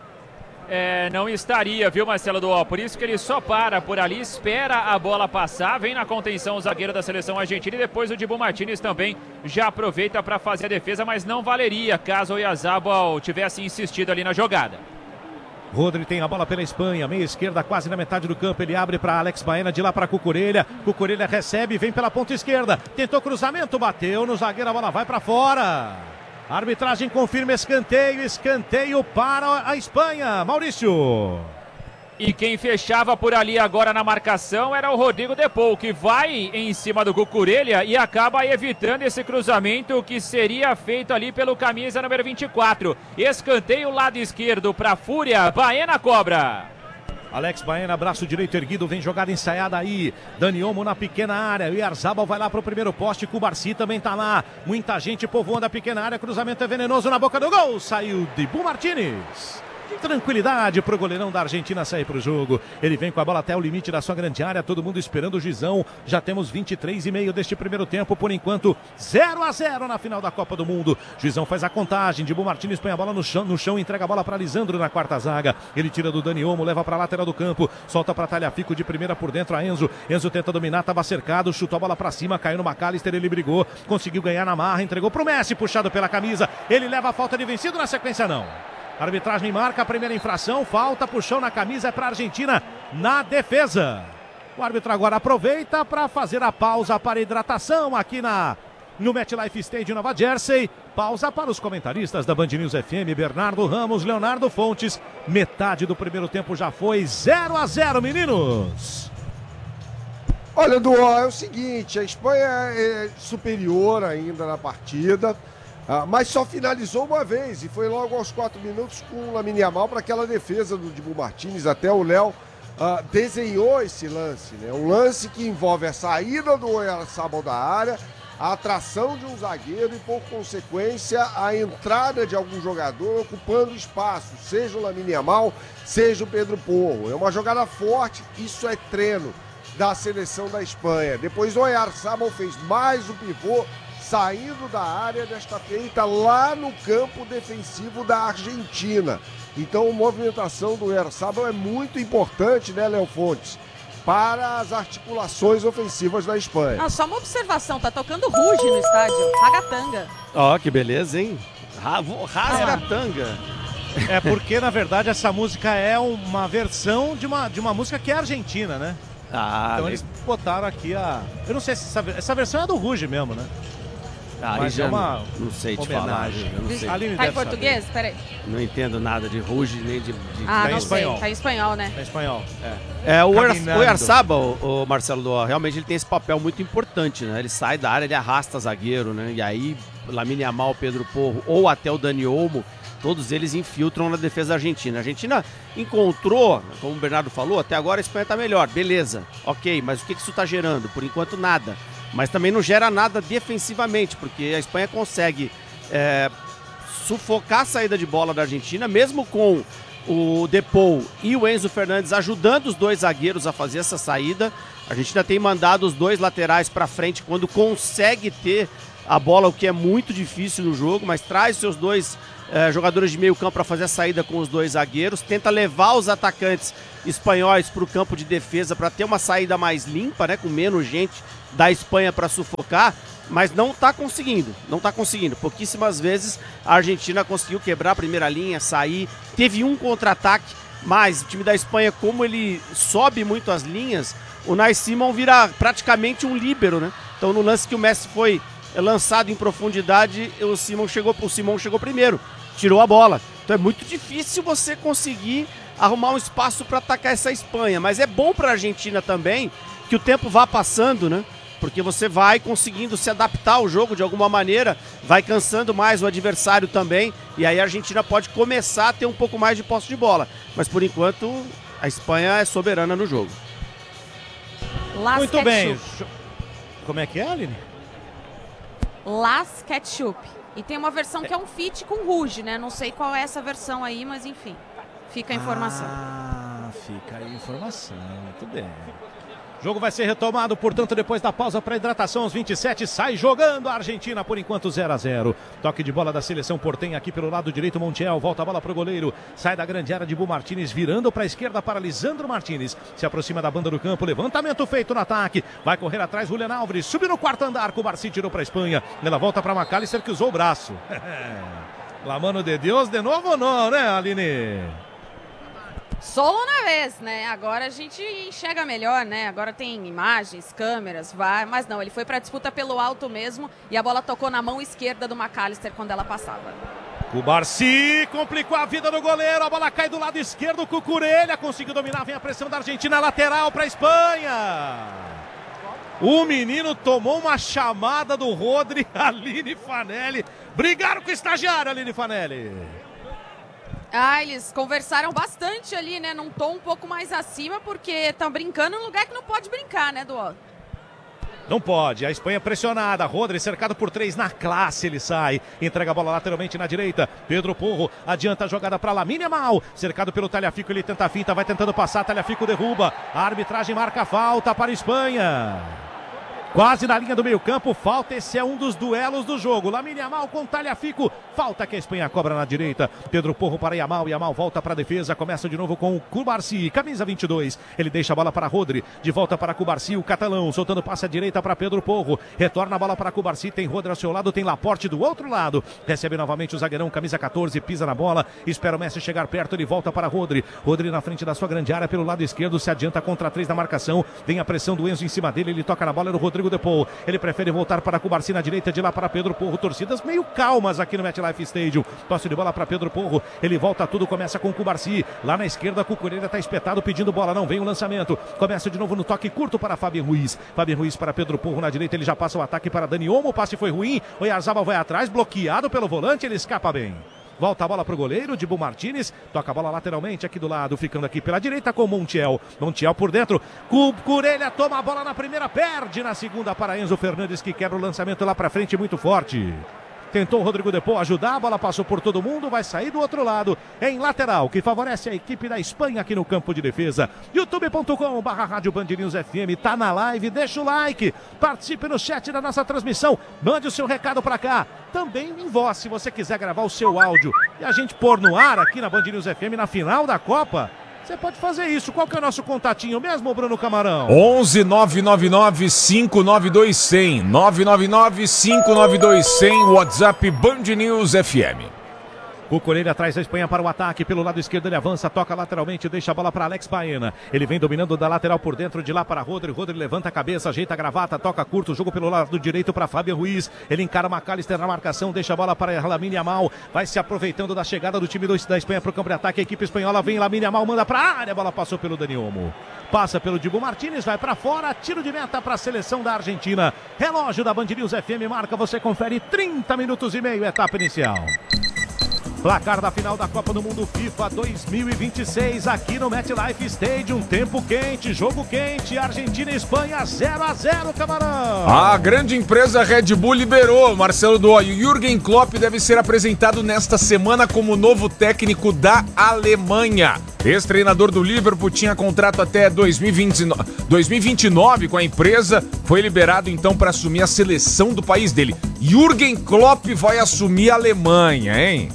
Não estaria, viu, Marcelo Duó? Por isso que ele só para por ali, espera a bola passar, vem na contenção o zagueiro da seleção argentina e depois o Dibu Martínez também já aproveita para fazer a defesa, mas não valeria caso o Oyarzabal tivesse insistido ali na jogada. Rodri tem a bola pela Espanha, meia esquerda quase na metade do campo, ele abre para Alex Baena, de lá para Cucurella, Cucurella recebe, vem pela ponta esquerda, tentou cruzamento, bateu no zagueiro, a bola vai para fora. A arbitragem confirma escanteio para a Espanha, Maurício. E quem fechava por ali agora na marcação era o Rodrigo De Paul, que vai em cima do Cucurella e acaba evitando esse cruzamento que seria feito ali pelo camisa número 24. Escanteio lado esquerdo para Fúria, Baena cobra. Alex Baena, braço direito erguido, vem jogada ensaiada aí. Dani Olmo na pequena área. O Oyarzabal vai lá pro primeiro poste. Cubarsi também tá lá. Muita gente povoando a pequena área. Cruzamento é venenoso na boca do gol. Saiu Dibu Martínez. Tranquilidade pro goleirão da Argentina sair pro jogo. Ele vem com a bola até o limite da sua grande área. Todo mundo esperando o Gizão. Já temos 23,5 deste primeiro tempo. Por enquanto, 0-0 na final da Copa do Mundo. Gizão faz a contagem. Dibu Martínez põe a bola no chão, entrega a bola para Lisandro na quarta zaga. Ele tira do Dani Olmo, leva para a lateral do campo. Solta para Tagliafico de primeira por dentro a Enzo. Enzo tenta dominar, estava cercado. Chutou a bola para cima, caiu no McAllister. Ele brigou, conseguiu ganhar na marra. Entregou pro Messi, puxado pela camisa. Ele leva a falta de vencido na sequência, não. A arbitragem marca a primeira infração, falta, puxão na camisa, é para a Argentina na defesa. O árbitro agora aproveita para fazer a pausa para hidratação aqui no MetLife Stadium Nova Jersey. Pausa para os comentaristas da Band News FM, Bernardo Ramos, Leonardo Fontes. Metade do primeiro tempo já foi 0-0, meninos. Olha, Duó, é o seguinte, a Espanha é superior ainda na partida. Mas só finalizou uma vez e foi logo aos 4 minutos com o Lamine Yamal para aquela defesa do Dibu Martínez. Até o Léo desenhou esse lance, né? Um lance que envolve a saída do Oyarzabal da área, a atração de um zagueiro e, por consequência, a entrada de algum jogador ocupando espaço, seja o Lamine Yamal, seja o Pedro Porro. É uma jogada forte, isso é treino da seleção da Espanha. Depois o Oyarzabal fez mais um pivô, saindo da área, desta feita lá no campo defensivo da Argentina. Então a movimentação do Oyarzabal é muito importante, né, Léo Fontes, para as articulações ofensivas da Espanha. Só uma observação, tá tocando Ruge no estádio, Ragatanga. Ó, que beleza, hein? Rasgatanga. É porque, na verdade, essa música é uma versão de uma música que é argentina, né? Então eles botaram aqui eu não sei se essa versão é do Ruge mesmo, né? Mas é uma não sei te falar. Não sei. Tá em português? Peraí. Não entendo nada de Ruge nem de... Tá em espanhol. Tá em espanhol, né? Tá em espanhol, o Oyarzabal, o Marcelo Duó, realmente ele tem esse papel muito importante, né? Ele sai da área, ele arrasta zagueiro, né? E aí, Lamine Yamal, Pedro Porro ou até o Dani Olmo todos eles infiltram na defesa da Argentina. A Argentina encontrou, como o Bernardo falou, até agora a Espanha está melhor, beleza, ok, mas o que isso está gerando? Por enquanto nada, mas também não gera nada defensivamente, porque a Espanha consegue sufocar a saída de bola da Argentina, mesmo com o Depou e o Enzo Fernandes ajudando os dois zagueiros a fazer essa saída. A Argentina tem mandado os dois laterais para frente quando consegue ter a bola, o que é muito difícil no jogo, mas traz seus dois jogadores de meio campo para fazer a saída com os dois zagueiros, tenta levar os atacantes espanhóis para o campo de defesa para ter uma saída mais limpa, né, com menos gente da Espanha para sufocar, mas não está conseguindo. Pouquíssimas vezes a Argentina conseguiu quebrar a primeira linha, sair, teve um contra-ataque, mas o time da Espanha, como ele sobe muito as linhas, o Unai Simon vira praticamente um líbero, né? Então no lance que o Messi foi lançado em profundidade, o Simon chegou primeiro, tirou a bola. Então é muito difícil você conseguir arrumar um espaço para atacar essa Espanha, mas é bom para a Argentina também que o tempo vá passando, né? Porque você vai conseguindo se adaptar ao jogo de alguma maneira, vai cansando mais o adversário também, e aí a Argentina pode começar a ter um pouco mais de posse de bola. Mas por enquanto a Espanha é soberana no jogo. Muito bem. Como é que é, Aline? Las Ketchup. E tem uma versão que é um feat com Rouge, né? Não sei qual é essa versão aí, mas enfim. Fica a informação. Fica aí a informação. Muito bem. O jogo vai ser retomado, portanto, depois da pausa para hidratação, aos 27, sai jogando a Argentina, por enquanto 0-0. Toque de bola da seleção portenha aqui pelo lado direito, Montiel, volta a bola para o goleiro, sai da grande área de Bu Martínez, virando para a esquerda para Lisandro Martínez, se aproxima da banda do campo, levantamento feito no ataque, vai correr atrás Julián Álvares, subiu no quarto andar, Cubarsí tirou para a Espanha, ela volta para McAllister que usou o braço. La mano de Deus, de novo ou não, né, Aline? Solo na vez, né? Agora a gente enxerga melhor, né? Agora tem imagens, câmeras, vai. Mas não, ele foi pra disputa pelo alto mesmo e a bola tocou na mão esquerda do McAllister quando ela passava. Cubarsí complicou a vida do goleiro, a bola cai do lado esquerdo, Cucurella conseguiu dominar, vem a pressão da Argentina, lateral pra Espanha. O menino tomou uma chamada do Rodri, Aline Fanelli. Brigaram com o estagiário, Aline Fanelli. Eles conversaram bastante ali, né? Num tom um pouco mais acima, porque estão brincando num lugar que não pode brincar, né, Duó? Não pode, a Espanha pressionada, Rodri cercado por 3, na classe ele sai, entrega a bola lateralmente na direita, Pedro Porro adianta a jogada para Lamine Yamal, cercado pelo Tagliafico, ele tenta a finta, vai tentando passar, Tagliafico derruba, a arbitragem marca a falta para a Espanha. Quase na linha do meio campo, falta, esse é um dos duelos do jogo, Lamine Yamal com Tagliafico, falta que a Espanha cobra na direita, Pedro Porro para Yamal, Yamal volta para a defesa, começa de novo com o Cubarsí, camisa 22, ele deixa a bola para Rodri, de volta para Cubarsí, o catalão, soltando passe à direita para Pedro Porro, retorna a bola para Cubarsí, tem Rodri ao seu lado, tem Laporte do outro lado, recebe novamente o zagueirão, camisa 14, pisa na bola, espera o Messi chegar perto, ele volta para Rodri, Rodri na frente da sua grande área, pelo lado esquerdo, se adianta contra 3 da marcação, vem a pressão do Enzo em cima dele, ele toca na bola, no Rodrigo Depou, ele prefere voltar para Cubarsí na direita, de lá para Pedro Porro, torcidas meio calmas aqui no MetLife Stadium, tosse de bola para Pedro Porro, ele volta tudo, começa com Cubarsí, lá na esquerda, Cucurella está espetado pedindo bola, não vem o lançamento, começa de novo no toque curto para Fabian Ruiz para Pedro Porro na direita, ele já passa o ataque para Dani Olmo, o passe foi ruim, o Oyarzabal vai atrás, bloqueado pelo volante, ele escapa bem. Volta a bola para o goleiro, Dibu Martínez, toca a bola lateralmente aqui do lado, ficando aqui pela direita com Montiel. Montiel por dentro, Cucurella toma a bola na primeira, perde na segunda para Enzo Fernandes, que quebra o lançamento lá para frente, muito forte. Tentou o Rodrigo Depou ajudar, a bola passou por todo mundo, vai sair do outro lado, em lateral, que favorece a equipe da Espanha aqui no campo de defesa. youtube.com/Rádio Band News FM, tá na live, deixa o like, participe no chat da nossa transmissão, mande o seu recado pra cá, também em voz, se você quiser gravar o seu áudio e a gente pôr no ar aqui na Band News FM na final da Copa. Você pode fazer isso. Qual que é o nosso contatinho mesmo, Bruno Camarão? 11 999 592 100. 999 592 100. WhatsApp Band News FM. Cucurella traz a Espanha para o ataque, pelo lado esquerdo ele avança, toca lateralmente, deixa a bola para Alex Baena, ele vem dominando da lateral por dentro, de lá para Rodri, Rodri levanta a cabeça, ajeita a gravata, toca curto, jogo pelo lado direito para Fabian Ruiz, ele encara McAllister na marcação, deixa a bola para Lamine Yamal, vai se aproveitando da chegada do time da Espanha para o campo de ataque, a equipe espanhola vem, Lamine Yamal manda para a área, a bola passou pelo Dani Olmo, passa pelo Dibu Martínez, vai para fora, tiro de meta para a seleção da Argentina, relógio da Band News FM marca, você confere 30 minutos e meio, etapa inicial. Placar da final da Copa do Mundo FIFA 2026 aqui no MetLife Stadium. Tempo quente, jogo quente, Argentina e Espanha 0-0, Camarão. A grande empresa Red Bull liberou, Marcelo Dói. Jürgen Klopp deve ser apresentado nesta semana como novo técnico da Alemanha. Ex-treinador do Liverpool tinha contrato até 2029 com a empresa. Foi liberado então para assumir a seleção do país dele. Jürgen Klopp vai assumir a Alemanha, hein?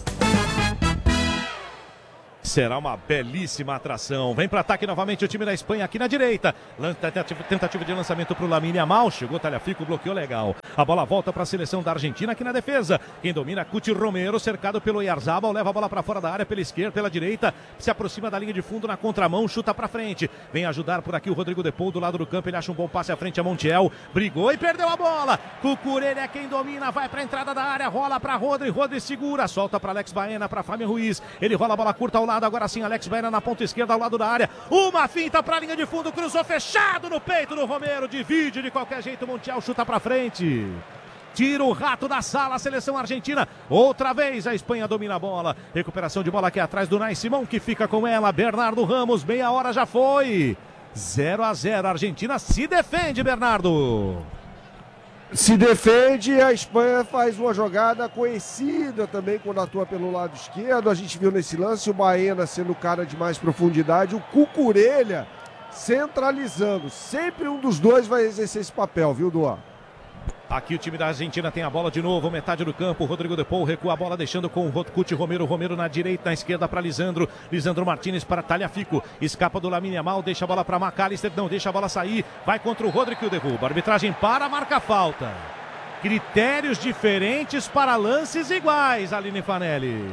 Será uma belíssima atração. Vem para ataque novamente o time da Espanha aqui na direita. Tentativa de lançamento para o Lamine Yamal. Chegou Tagliafico, bloqueou legal. A bola volta para a seleção da Argentina aqui na defesa. Quem domina, Cuti Romero, cercado pelo Oyarzabal. Leva a bola para fora da área, pela esquerda, pela direita. Se aproxima da linha de fundo na contramão, chuta para frente. Vem ajudar por aqui o Rodrigo De Paul do lado do campo. Ele acha um bom passe à frente a Montiel. Brigou e perdeu a bola. Cucurella é quem domina. Vai para a entrada da área. Rola para Rodri. Rodri segura. Solta para Alex Baena, para Fábio Ruiz. Ele rola a bola curta ao lado. Agora sim, Alex Baena na ponta esquerda, ao lado da área. Uma finta para a linha de fundo, cruzou fechado no peito do Romero. Divide de qualquer jeito, Montiel chuta para frente. Tira o rato da sala, a seleção argentina. Outra vez a Espanha domina a bola. Recuperação de bola aqui atrás do Nai Simão, que fica com ela. Bernardo Ramos, meia hora já foi. 0-0, a Argentina se defende, Bernardo. Se defende, a Espanha faz uma jogada conhecida também quando atua pelo lado esquerdo. A gente viu nesse lance o Baena sendo o cara de mais profundidade, o Cucurella centralizando. Sempre um dos dois vai exercer esse papel, viu, Duan? Aqui o time da Argentina tem a bola de novo, metade do campo. Rodrigo De Paul recua a bola, deixando com o Cuti Romero. Romero na direita, na esquerda para Lisandro. Lisandro Martínez para Tagliafico. Escapa do Lamine Yamal, deixa a bola para McAllister. Não deixa a bola sair. Vai contra o Rodrigo que o derruba. Arbitragem para, marca falta. Critérios diferentes para lances iguais, Aline Fanelli.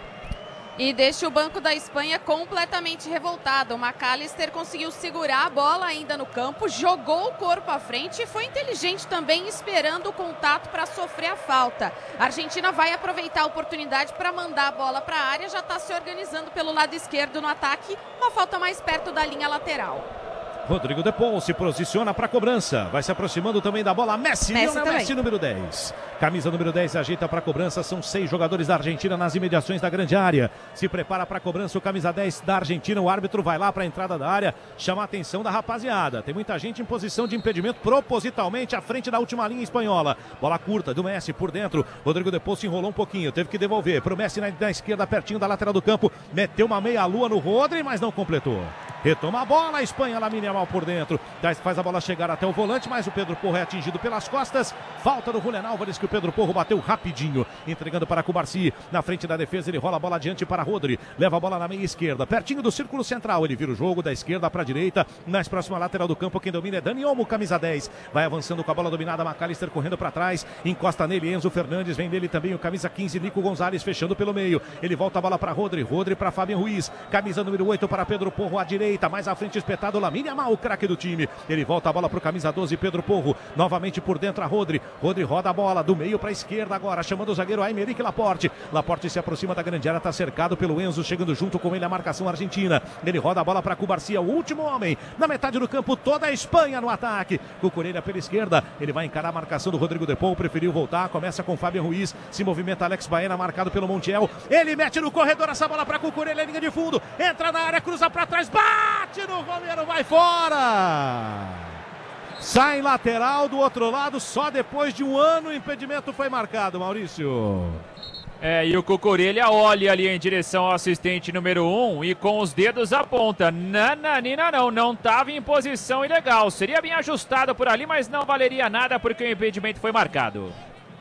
E deixa o banco da Espanha completamente revoltado. O McAllister conseguiu segurar a bola ainda no campo, jogou o corpo à frente e foi inteligente também, esperando o contato para sofrer a falta. A Argentina vai aproveitar a oportunidade para mandar a bola para a área, já está se organizando pelo lado esquerdo no ataque, uma falta mais perto da linha lateral. Rodrigo De Paul se posiciona para a cobrança. Vai se aproximando também da bola. Messi número 10. Camisa número 10 ajeita para a cobrança. São 6 jogadores da Argentina nas imediações da grande área. Se prepara para a cobrança o camisa 10 da Argentina. O árbitro vai lá para a entrada da área. Chama a atenção da rapaziada. Tem muita gente em posição de impedimento propositalmente à frente da última linha espanhola. Bola curta do Messi por dentro. Rodrigo De Paul se enrolou um pouquinho. Teve que devolver para o Messi na esquerda, pertinho da lateral do campo. Meteu uma meia-lua no Rodri, mas não completou. Retoma a bola, a Espanha, Lamine Yamal por dentro. Faz a bola chegar até o volante, mas o Pedro Porro é atingido pelas costas. Falta do Julián Álvares, que o Pedro Porro bateu rapidinho. Entregando para Cubarsí. Na frente da defesa, ele rola a bola adiante para Rodri. Leva a bola na meia esquerda, pertinho do círculo central. Ele vira o jogo da esquerda para a direita. Mais próxima lateral do campo, quem domina é Dani Olmo, camisa 10. Vai avançando com a bola dominada, McAllister correndo para trás. Encosta nele, Enzo Fernandes. Vem nele também o camisa 15, Nico Gonzalez, fechando pelo meio. Ele volta a bola para Rodri. Rodri para Fabian Ruiz. Camisa número 8 para Pedro Porro à direita. Mais à frente, espetado Lamine Yamal, o craque do time. Ele volta a bola para o camisa 12, Pedro Porro. Novamente por dentro a Rodri. Rodri roda a bola do meio para a esquerda agora, chamando o zagueiro Aymeric Laporte. Laporte se aproxima da grande área, está cercado pelo Enzo, chegando junto com ele a marcação argentina. Ele roda a bola para Cubarsí, o último homem. Na metade do campo, toda a Espanha no ataque. Cucurella pela esquerda. Ele vai encarar a marcação do Rodrigo De Paul, preferiu voltar. Começa com Fabian Ruiz. Se movimenta Alex Baena, marcado pelo Montiel. Ele mete no corredor essa bola para Cucurella, linha de fundo. Entra na área, cruza para trás, bate no Romero, vai fora! Sai lateral do outro lado, só depois de um ano o impedimento foi marcado, Maurício. E o Cucurella olha ali em direção ao assistente número 1 e com os dedos aponta. Nananina não estava em posição ilegal. Seria bem ajustado por ali, mas não valeria nada porque o impedimento foi marcado.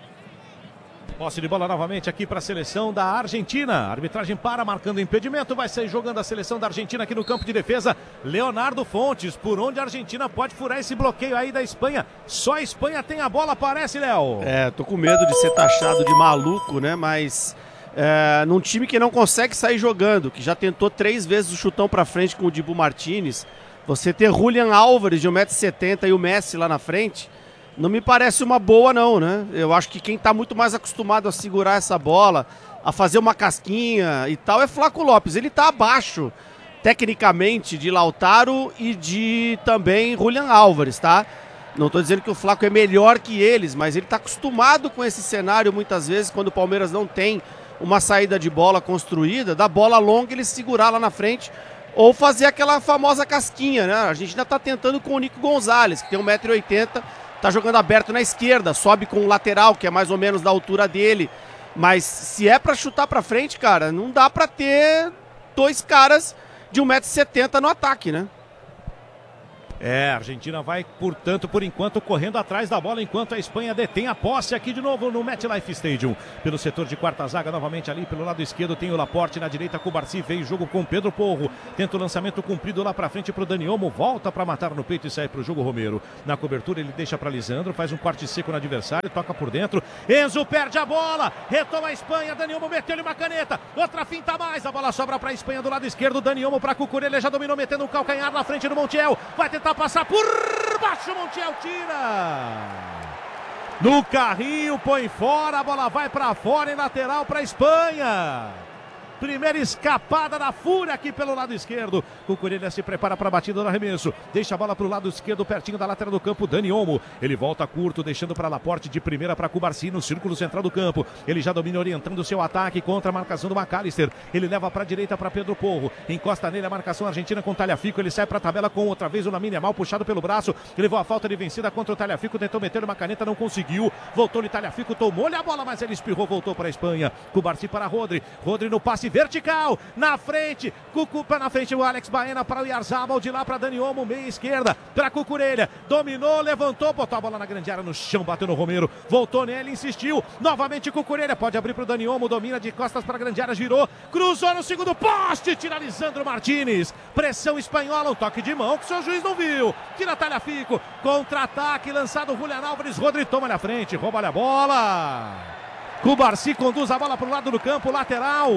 Posse de bola novamente aqui para a seleção da Argentina. A arbitragem para, marcando impedimento. Vai sair jogando a seleção da Argentina aqui no campo de defesa. Leonardo Fontes, por onde a Argentina pode furar esse bloqueio aí da Espanha. Só a Espanha tem a bola, parece, Léo. Tô com medo de ser taxado de maluco, né? Mas num time que não consegue sair jogando, que já tentou 3 vezes o chutão para frente com o Dibu Martínez, você ter Julián Álvares de 1,70 m e o Messi lá na frente, não me parece uma boa não, né? Eu acho que quem tá muito mais acostumado a segurar essa bola, a fazer uma casquinha e tal, é Flaco Lopes. Ele tá abaixo, tecnicamente, de Lautaro e de também Julián Álvares, tá? Não tô dizendo que o Flaco é melhor que eles, mas ele tá acostumado com esse cenário muitas vezes, quando o Palmeiras não tem uma saída de bola construída, da bola longa ele segurar lá na frente, ou fazer aquela famosa casquinha, né? A Argentina tá tentando com o Nico Gonzalez, que tem 1,80 m, tá jogando aberto na esquerda, sobe com o lateral, que é mais ou menos da altura dele. Mas se é pra chutar pra frente, cara, não dá pra ter dois caras de 1,70 m no ataque, né? A Argentina vai, portanto, por enquanto, correndo atrás da bola, enquanto a Espanha detém a posse aqui de novo no MetLife Stadium. Pelo setor de quarta zaga, novamente ali pelo lado esquerdo tem o Laporte, na direita Cubarsí, veio o jogo com Pedro Porro, tenta o lançamento comprido lá pra frente pro Dani Olmo, volta pra matar no peito e sai pro jogo Romero. Na cobertura ele deixa pra Lisandro, faz um corte seco no adversário, toca por dentro, Enzo perde a bola, retoma a Espanha, Dani Olmo meteu-lhe uma caneta, outra finta mais, a bola sobra pra Espanha do lado esquerdo, Dani Olmo pra Cucurella, já dominou metendo um calcanhar na frente do Montiel, vai tentar passar por baixo, Montiel tira no carrinho, põe fora, a bola vai para fora, em lateral para Espanha. Primeira escapada da fúria aqui pelo lado esquerdo. Cucurella se prepara para a batida do arremesso. Deixa a bola para o lado esquerdo, pertinho da lateral do campo. Dani Olmo. Ele volta curto, deixando para Laporte de primeira para Cubarsí no círculo central do campo. Ele já domina, orientando o seu ataque contra a marcação do McAllister. Ele leva para a direita para Pedro Porro. Encosta nele a marcação argentina com o Tagliafico. Ele sai para a tabela com outra vez o Lamine Yamal puxado pelo braço. Levou a falta de vencida contra o Tagliafico. Tentou meter uma caneta, não conseguiu. Voltou-lhe Tagliafico, tomou-lhe a bola, mas ele espirrou, voltou para a Espanha. Cubarsí para Rodri. Rodri no passe vertical, na frente, Cucupa na frente, o Alex Baena para o Oyarzabal, de lá para Dani Olmo, meia esquerda, para Cucurella, dominou, levantou, botou a bola na grande área no chão, bateu no Romero, voltou nele, insistiu, novamente Cucurella, pode abrir para o Dani Olmo, domina de costas para a grande área, girou, cruzou no segundo poste, tira Lisandro Martínez, pressão espanhola, um toque de mão que o seu juiz não viu, tira Tagliafico, contra-ataque, lançado Julián Álvares, Rodri toma na frente, rouba-lhe a bola, Cubarsí conduz a bola para o lado do campo, lateral.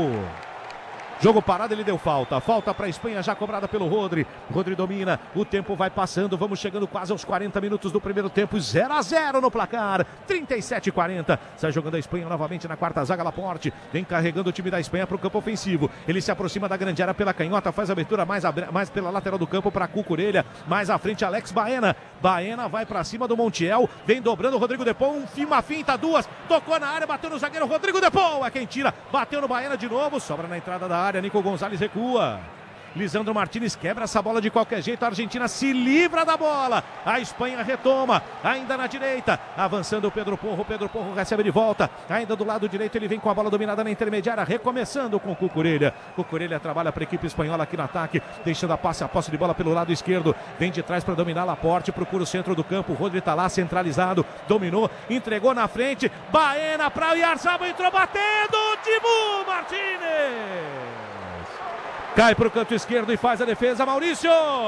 Jogo parado, ele deu falta. Falta para a Espanha, já cobrada pelo Rodri. Rodri domina, o tempo vai passando. Vamos chegando quase aos 40 minutos do primeiro tempo. 0-0 no placar. 37-40. Sai jogando a Espanha novamente na quarta zaga. Laporte vem carregando o time da Espanha para o campo ofensivo. Ele se aproxima da grande área pela canhota. Faz a abertura mais pela lateral do campo para Cucurella. Mais à frente, Alex Baena. Baena vai para cima do Montiel. Vem dobrando o Rodrigo De Paul. Uma finta, duas. Tocou na área, bateu no zagueiro. Rodrigo De Paul é quem tira. Bateu no Baena de novo. Sobra na entrada da área. Nico Gonzalez recua. Lisandro Martínez quebra essa bola de qualquer jeito. A Argentina se livra da bola. A Espanha retoma. Ainda na direita. Avançando o Pedro Porro. Pedro Porro recebe de volta. Ainda do lado direito. Ele vem com a bola dominada na intermediária. Recomeçando com Cucurella. Cucurella trabalha para a equipe espanhola aqui no ataque. Deixando a posse de bola pelo lado esquerdo. Vem de trás para dominar Laporte. Procura o centro do campo. O Rodri está lá centralizado. Dominou. Entregou na frente. Baena para o Oyarzabal. Entrou batendo. Dibu Martínez. Cai para o canto esquerdo e faz a defesa, Maurício!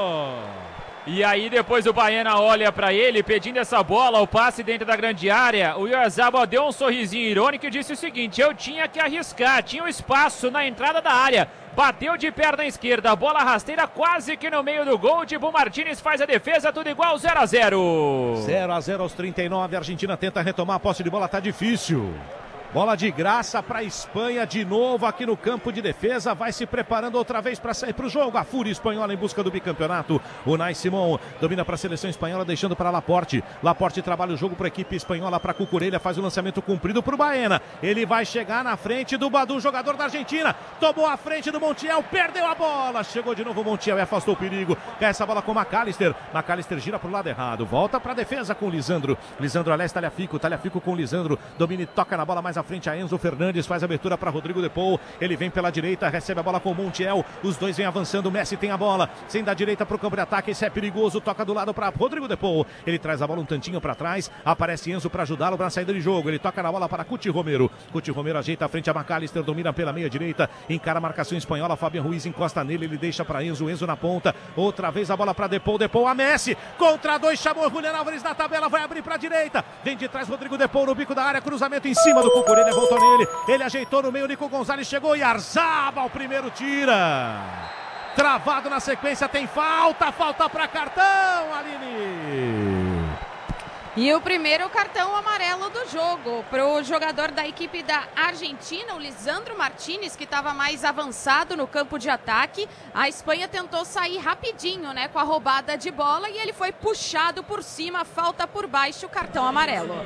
E aí depois o Baena olha para ele, pedindo essa bola, o passe dentro da grande área. O Oyarzabal deu um sorrisinho irônico e disse o seguinte: eu tinha que arriscar, tinha um espaço na entrada da área. Bateu de perna esquerda, a bola rasteira quase que no meio do gol. Dibu Martínez faz a defesa, tudo igual, 0-0. 0-0 aos 39, a Argentina tenta retomar a posse de bola, tá difícil. Bola de graça para a Espanha de novo aqui no campo de defesa. Vai se preparando outra vez para sair para o jogo. A fúria espanhola em busca do bicampeonato. Unai Simón domina para a seleção espanhola, deixando para Laporte. Laporte trabalha o jogo para a equipe espanhola, para Cucurella. Faz o lançamento comprido para o Baena. Ele vai chegar na frente do jogador da Argentina. Tomou a frente do Montiel, perdeu a bola. Chegou de novo o Montiel e afastou o perigo. Cai essa bola com o McAllister. McAllister gira para o lado errado. Volta para a defesa com o Lisandro. Lisandro aliás, Tagliafico. Tagliafico com o Lisandro. Domina e toca na bola mais à frente a Enzo Fernandes, faz a abertura para Rodrigo De Paul, ele vem pela direita, recebe a bola com o Montiel, os dois vêm avançando, o Messi tem a bola, sem da direita para o campo de ataque, esse é perigoso, toca do lado para Rodrigo De Paul, ele traz a bola um tantinho para trás, aparece Enzo para ajudá-lo na saída de jogo, ele toca na bola para Cuti Romero ajeita a frente a McAllister, domina pela meia direita, encara a marcação espanhola, Fabián Ruiz encosta nele, ele deixa para Enzo na ponta, outra vez a bola para De Paul a Messi, contra dois, chamou Julián Álvares na tabela, vai abrir para a direita, vem de trás Rodrigo De Paul no bico da área, cruzamento em cima do Cucurella, voltou nele, ele ajeitou no meio, Nico Gonzalez chegou e Oyarzabal, primeiro tira. Travado na sequência, tem falta para cartão, Aline. E o primeiro cartão amarelo do jogo para o jogador da equipe da Argentina, o Lisandro Martínez, que estava mais avançado no campo de ataque. A Espanha tentou sair rapidinho, né, com a roubada de bola e ele foi puxado por cima, falta por baixo, cartão amarelo.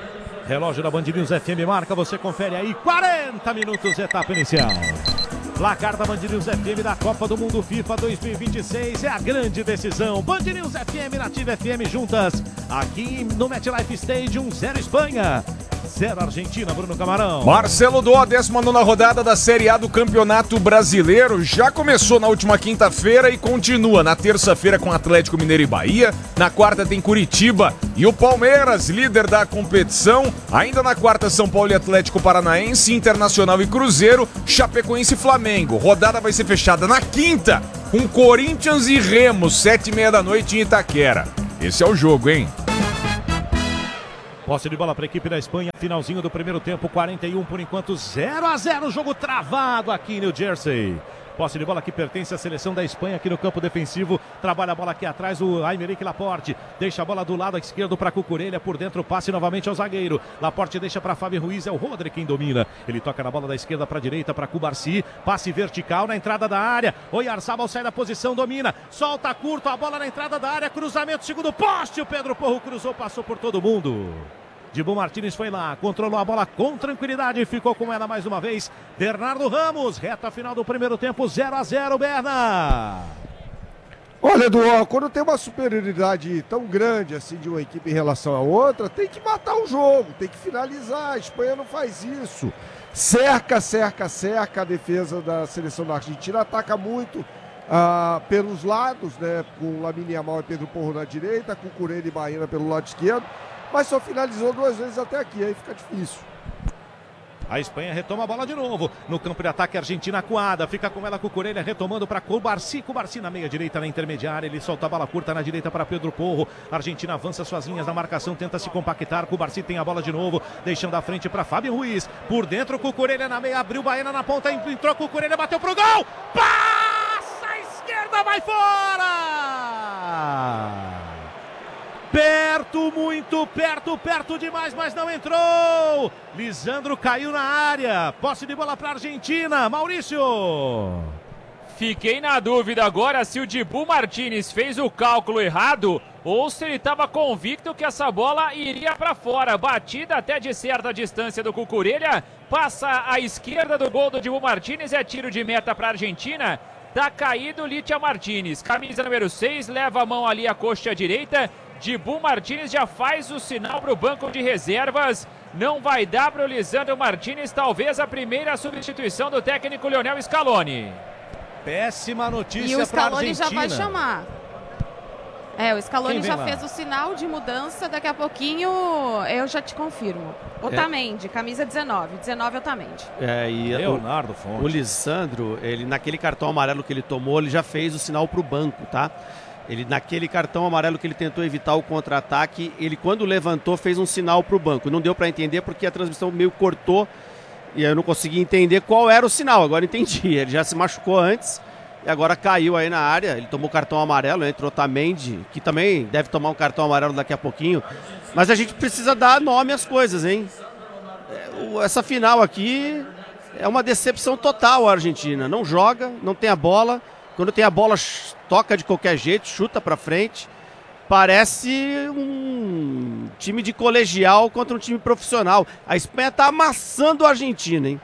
Relógio da Band News FM marca, você confere aí, 40 minutos, etapa inicial. Placar da Band News FM da Copa do Mundo FIFA 2026 é a grande decisão. Band News FM e Nativa FM juntas, aqui no MetLife Stadium, 0 Espanha, 0 Argentina, Bruno Camarão. Marcelo Dó, 19ª rodada da Série A do Campeonato Brasileiro. Já começou na última quinta-feira e continua na terça-feira com Atlético Mineiro e Bahia. Na quarta tem Curitiba e o Palmeiras, líder da competição. Ainda na quarta, São Paulo e Atlético Paranaense, Internacional e Cruzeiro, Chapecoense e Flamengo. Rodada vai ser fechada na quinta com Corinthians e Remo, 7h30 da noite em Itaquera. Esse é o jogo, hein? Posse de bola para a equipe da Espanha, finalzinho do primeiro tempo, 41 por enquanto, 0-0, jogo travado aqui em New Jersey. Posse de bola que pertence à seleção da Espanha aqui no campo defensivo, trabalha a bola aqui atrás o Aymeric Laporte, deixa a bola do lado esquerdo para Cucurella, por dentro passe novamente ao zagueiro, Laporte deixa para Fábio Ruiz, é o Rodri quem domina, ele toca na bola da esquerda para a direita para Cubarsi, passe vertical na entrada da área, Oyarzabal sai da posição, domina, solta curto a bola na entrada da área, cruzamento, segundo poste, o Pedro Porro cruzou, passou por todo mundo. Dibu Martínez foi lá, controlou a bola com tranquilidade, ficou com ela mais uma vez. Bernardo Ramos, reta final do primeiro tempo, 0-0, Berna. Olha, Edu, quando tem uma superioridade tão grande assim de uma equipe em relação à outra, tem que matar o jogo, tem que finalizar. A Espanha não faz isso. Cerca a defesa da seleção da Argentina, ataca muito pelos lados, né? Com Lamine Yamal e Pedro Porro na direita, com Cucurella e Baena pelo lado esquerdo. Mas só finalizou 2 vezes até aqui, aí fica difícil. A Espanha retoma a bola de novo. No campo de ataque, a Argentina acuada. Fica com ela, Cucurella, retomando para Cubarsi. Cubarsi na meia direita, na intermediária. Ele solta a bola curta na direita para Pedro Porro. A Argentina avança suas linhas na marcação, tenta se compactar. Cubarsi tem a bola de novo, deixando a frente para Fábio Ruiz. Por dentro, Cucurella na meia, abriu Baena na ponta, entrou Cucurella, bateu pro gol. Passa à esquerda, vai fora! Perto, muito perto demais, mas não entrou. Lisandro caiu na área. Posse de bola para a Argentina. Maurício. Fiquei na dúvida agora se o Dibu Martínez fez o cálculo errado ou se ele estava convicto que essa bola iria para fora. Batida até de certa distância do Cucurella. Passa à esquerda do gol do Dibu Martínez. É tiro de meta para a Argentina. Tá caído Litia Martínez. Camisa número 6, leva a mão ali à coxa direita. Dibu Martínez já faz o sinal para o banco de reservas. Não vai dar para o Lisandro Martínez, talvez a primeira substituição do técnico Lionel Scaloni. Péssima notícia para a Argentina. E o Scaloni já vai chamar. O Scaloni já fez o sinal de mudança, daqui a pouquinho eu já te confirmo. Otamendi, camisa 19. 19 Otamendi. E Leonardo Fonte. O Lisandro, ele naquele cartão amarelo que ele tomou, ele já fez o sinal para o banco, tá? Ele, naquele cartão amarelo que ele tentou evitar o contra-ataque, ele quando levantou fez um sinal para o banco. Não deu para entender porque a transmissão meio cortou e eu não consegui entender qual era o sinal. Agora entendi, ele já se machucou antes e agora caiu aí na área. Ele tomou cartão amarelo, entrou Otamendi, que também deve tomar um cartão amarelo daqui a pouquinho. Mas a gente precisa dar nome às coisas, hein? Essa final aqui é uma decepção total a Argentina. Não joga, não tem a bola. Quando tem a bola, toca de qualquer jeito, chuta pra frente. Parece um time de colegial contra um time profissional. A Espanha tá amassando a Argentina, hein?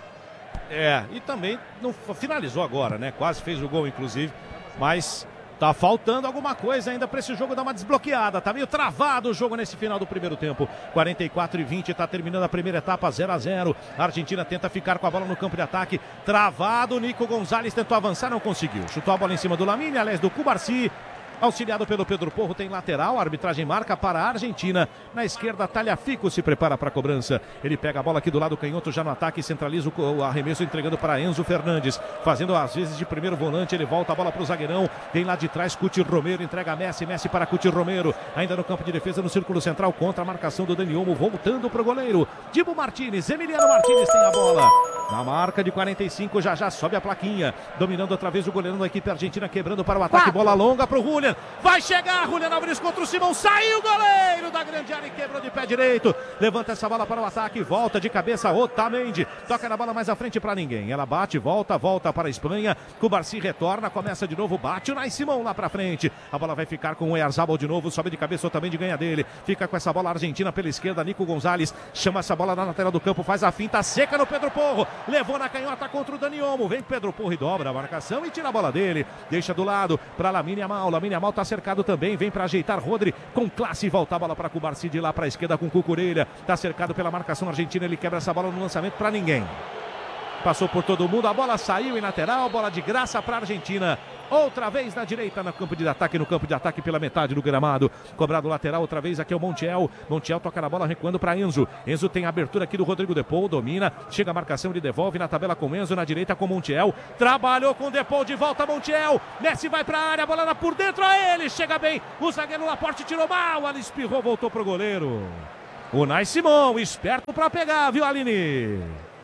E também não finalizou agora, né? Quase fez o gol, inclusive. Mas tá faltando alguma coisa ainda para esse jogo dar uma desbloqueada. Tá meio travado o jogo nesse final do primeiro tempo. 44-20, tá terminando a primeira etapa, 0-0. A Argentina tenta ficar com a bola no campo de ataque. Travado, Nico Gonzalez tentou avançar, não conseguiu. Chutou a bola em cima do Lamine, aliás, do Cubarsi. Auxiliado pelo Pedro Porro, tem lateral, a arbitragem marca para a Argentina. Na esquerda, Tagliafico se prepara para a cobrança. Ele pega a bola aqui do lado canhoto, já no ataque, centraliza o arremesso, entregando para Enzo Fernandes. Fazendo às vezes de primeiro volante, ele volta a bola para o zagueirão. Vem lá de trás, Cuti Romero, entrega a Messi, Messi para Cuti Romero. Ainda no campo de defesa, no círculo central, contra a marcação do Dani Olmo, voltando para o goleiro. Dibu Martínez, Emiliano Martínez tem a bola. Na marca de 45, já sobe a plaquinha. Dominando outra vez o goleirão da equipe argentina, quebrando para o ataque. Bola longa para o Julian. Julian. Vai chegar, Julian Álvares contra o Simão. Saiu o goleiro da grande área e quebrou de pé direito. Levanta essa bola para o ataque. Volta de cabeça, Otamendi. Toca na bola mais à frente para ninguém. Ela bate, volta para a Espanha. Cubarsí retorna, começa de novo. Bate o Nai Simão lá para frente. A bola vai ficar com o Oyarzabal de novo. Sobe de cabeça, Otamendi ganha dele. Fica com essa bola a Argentina pela esquerda. Nico Gonzalez chama essa bola na lateral do campo. Faz a finta seca no Pedro Porro. Levou na canhota contra o Dani Olmo. Vem Pedro Porro e dobra a marcação e tira a bola dele. Deixa do lado para Lamine Yamal. Lamine Yamal tá cercado também. Vem para ajeitar Rodri com classe. Volta a bola para Cubarsí de lá para a esquerda com Cucurella. Tá cercado pela marcação argentina. Ele quebra essa bola no lançamento para ninguém. Passou por todo mundo. A bola saiu em lateral. Bola de graça para a Argentina. Outra vez na direita no campo de ataque pela metade do gramado. Cobrado lateral outra vez aqui é o Montiel. Montiel toca na bola recuando para Enzo. Enzo tem a abertura aqui do Rodrigo Depou, domina, chega a marcação, ele devolve na tabela com Enzo, na direita com Montiel. Trabalhou com Depou, de volta Montiel. Messi vai para a área, a bola lá por dentro a ele, chega bem. O zagueiro Laporte tirou mal, ele espirrou, voltou pro goleiro. O Nai Simão, esperto para pegar, viu, Aline?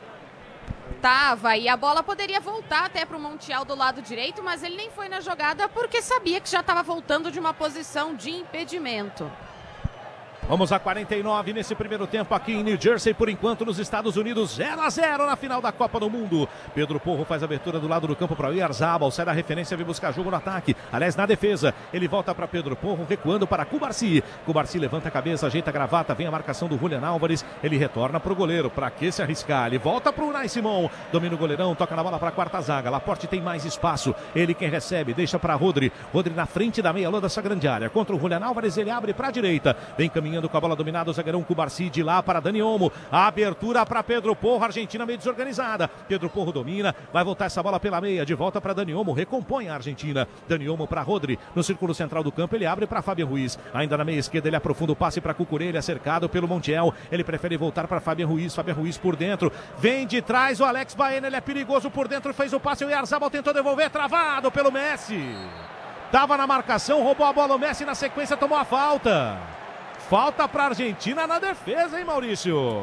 Tava, e a bola poderia voltar até para o Montiel do lado direito, mas ele nem foi na jogada porque sabia que já estava voltando de uma posição de impedimento. Vamos a 49 nesse primeiro tempo aqui em New Jersey, por enquanto nos Estados Unidos, 0-0 na final da Copa do Mundo. Pedro Porro faz a abertura do lado do campo para o Oyarzabal, sai da referência, vem buscar jogo no ataque, aliás na defesa, ele volta para Pedro Porro, recuando para Cubarsí. Cubarsí levanta a cabeça, ajeita a gravata, vem a marcação do Julian Álvares, ele retorna para o goleiro, para que se arriscar, ele volta para o Nai Simão, domina o goleirão, toca na bola para a quarta zaga, Laporte tem mais espaço, ele quem recebe, deixa para Rodri, Rodri na frente da meia-lua dessa grande área, contra o Julian Álvares, ele abre para a direita, vem caminhando com a bola dominada, o zagueirão Cubarsí de lá para Dani Olmo, a abertura para Pedro Porro, Argentina meio desorganizada, Pedro Porro domina, vai voltar essa bola pela meia, de volta para Dani Olmo, recompõe a Argentina, Dani Olmo para Rodri, no círculo central do campo, ele abre para Fabian Ruiz, ainda na meia esquerda ele aprofunda o passe para Cucurella, cercado pelo Montiel, ele prefere voltar para Fabian Ruiz por dentro, vem de trás o Alex Baena, ele é perigoso por dentro, fez o passe, o Oyarzabal tentou devolver, travado pelo Messi, tava na marcação, roubou a bola o Messi, na sequência tomou a falta. Falta para a Argentina na defesa, hein, Maurício?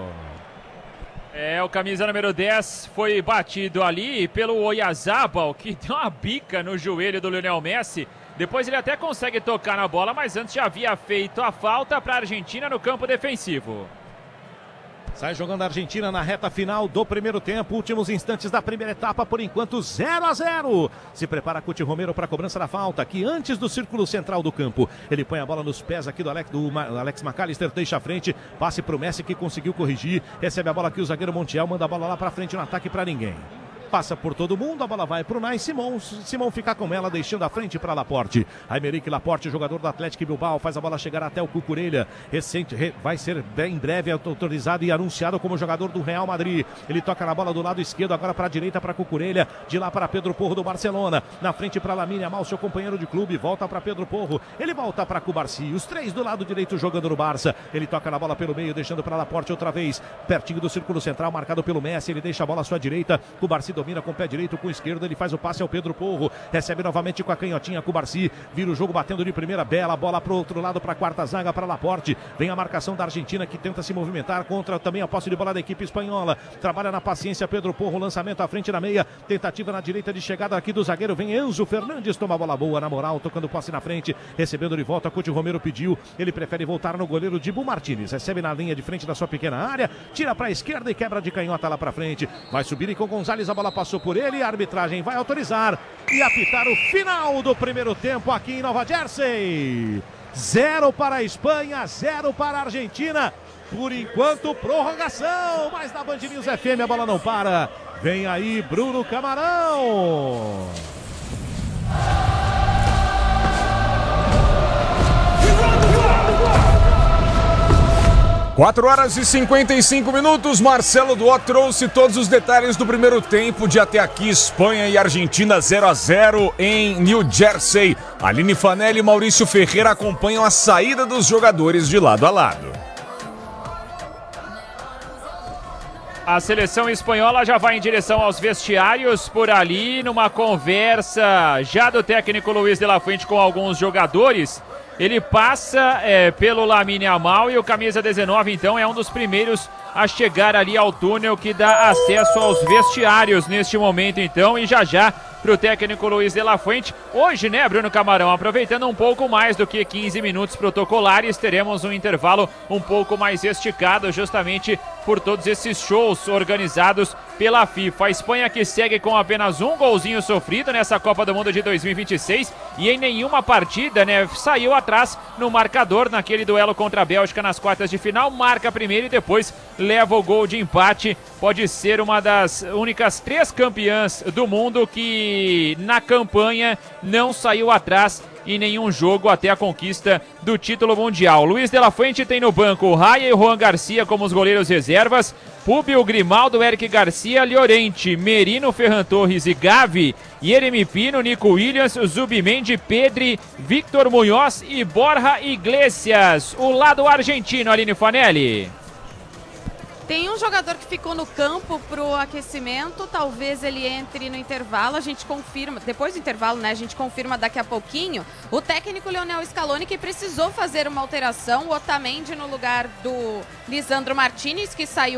O camisa número 10 foi batido ali pelo Oyarzabal, que deu uma bica no joelho do Lionel Messi. Depois ele até consegue tocar na bola, mas antes já havia feito a falta para a Argentina no campo defensivo. Sai jogando a Argentina na reta final do primeiro tempo, últimos instantes da primeira etapa, por enquanto 0-0. Se prepara Cuti Romero para a cobrança da falta, aqui antes do círculo central do campo. Ele põe a bola nos pés aqui do Alex McAllister, deixa a frente, passe para o Messi que conseguiu corrigir, recebe a bola aqui o zagueiro Montiel, manda a bola lá para frente no ataque para ninguém. Passa por todo mundo, a bola vai para o Nai Simão. Simão fica com ela, deixando a frente para Laporte. Aymeric Laporte, jogador do Atlético Bilbao, faz a bola chegar até o Cucurella. Vai ser em breve autorizado e anunciado como jogador do Real Madrid. Ele toca na bola do lado esquerdo, agora para a direita para Cucurella. De lá para Pedro Porro do Barcelona. Na frente para Lamine Yamal, seu companheiro de clube. Volta para Pedro Porro. Ele volta para Cubarsí. Os três do lado direito jogando no Barça. Ele toca na bola pelo meio, deixando para Laporte outra vez. Pertinho do círculo central, marcado pelo Messi. Ele deixa a bola à sua direita. Cubarsí domina com o pé direito, com o esquerdo, ele faz o passe ao Pedro Porro, recebe novamente com a canhotinha Cubarsí, vira o jogo batendo de primeira, bela bola pro outro lado, para a quarta zaga, para Laporte, vem a marcação da Argentina que tenta se movimentar contra também a posse de bola da equipe espanhola, trabalha na paciência Pedro Porro, lançamento à frente na meia, tentativa na direita de chegada aqui do zagueiro, vem Enzo Fernandes, toma a bola boa na moral, tocando posse na frente, recebendo de volta, Cuti Romero pediu, ele prefere voltar no goleiro Dibu Martínez, recebe na linha de frente da sua pequena área, tira para a esquerda e quebra de canhota lá para frente, vai subir e com Gonzalez, a bola passou por ele, a arbitragem vai autorizar e apitar o final do primeiro tempo aqui em Nova Jersey. 0 para a Espanha, 0 para a Argentina. Por enquanto, prorrogação. Mas na Band News FM a bola não para. Vem aí Bruno Camarão. 4h55, Marcelo Duó trouxe todos os detalhes do primeiro tempo de até aqui, Espanha e Argentina 0-0 em New Jersey. Aline Fanelli e Maurício Ferreira acompanham a saída dos jogadores de lado a lado. A seleção espanhola já vai em direção aos vestiários por ali, numa conversa já do técnico Luiz de la Fuente com alguns jogadores. Ele passa pelo Lamine Yamal e o camisa 19, então, é um dos primeiros a chegar ali ao túnel que dá acesso aos vestiários neste momento, então, e já para o técnico Luiz de la Fuente. Hoje, né, Bruno Camarão, aproveitando um pouco mais do que 15 minutos protocolares, teremos um intervalo um pouco mais esticado, justamente por todos esses shows organizados pela FIFA. A Espanha que segue com apenas um golzinho sofrido nessa Copa do Mundo de 2026 e em nenhuma partida, né, saiu atrás no marcador naquele duelo contra a Bélgica nas quartas de final. Marca primeiro e depois leva o gol de empate. Pode ser uma das únicas 3 campeãs do mundo que na campanha não saiu atrás em nenhum jogo até a conquista do título mundial. Luiz de la Fuente tem no banco Raya e Juan Garcia como os goleiros reservas, Públio, Grimaldo, Eric Garcia, Llorente, Merino, Ferran Torres e Gavi, Yeremy Pino, Nico Williams, Zubimendi, Pedri, Victor Munhoz e Borja Iglesias. O lado argentino, Aline Fanelli. Tem um jogador que ficou no campo pro aquecimento, talvez ele entre no intervalo, a gente confirma, depois do intervalo, né, a gente confirma daqui a pouquinho. O técnico Lionel Scaloni que precisou fazer uma alteração, o Otamendi no lugar do Lisandro Martinez, que saiu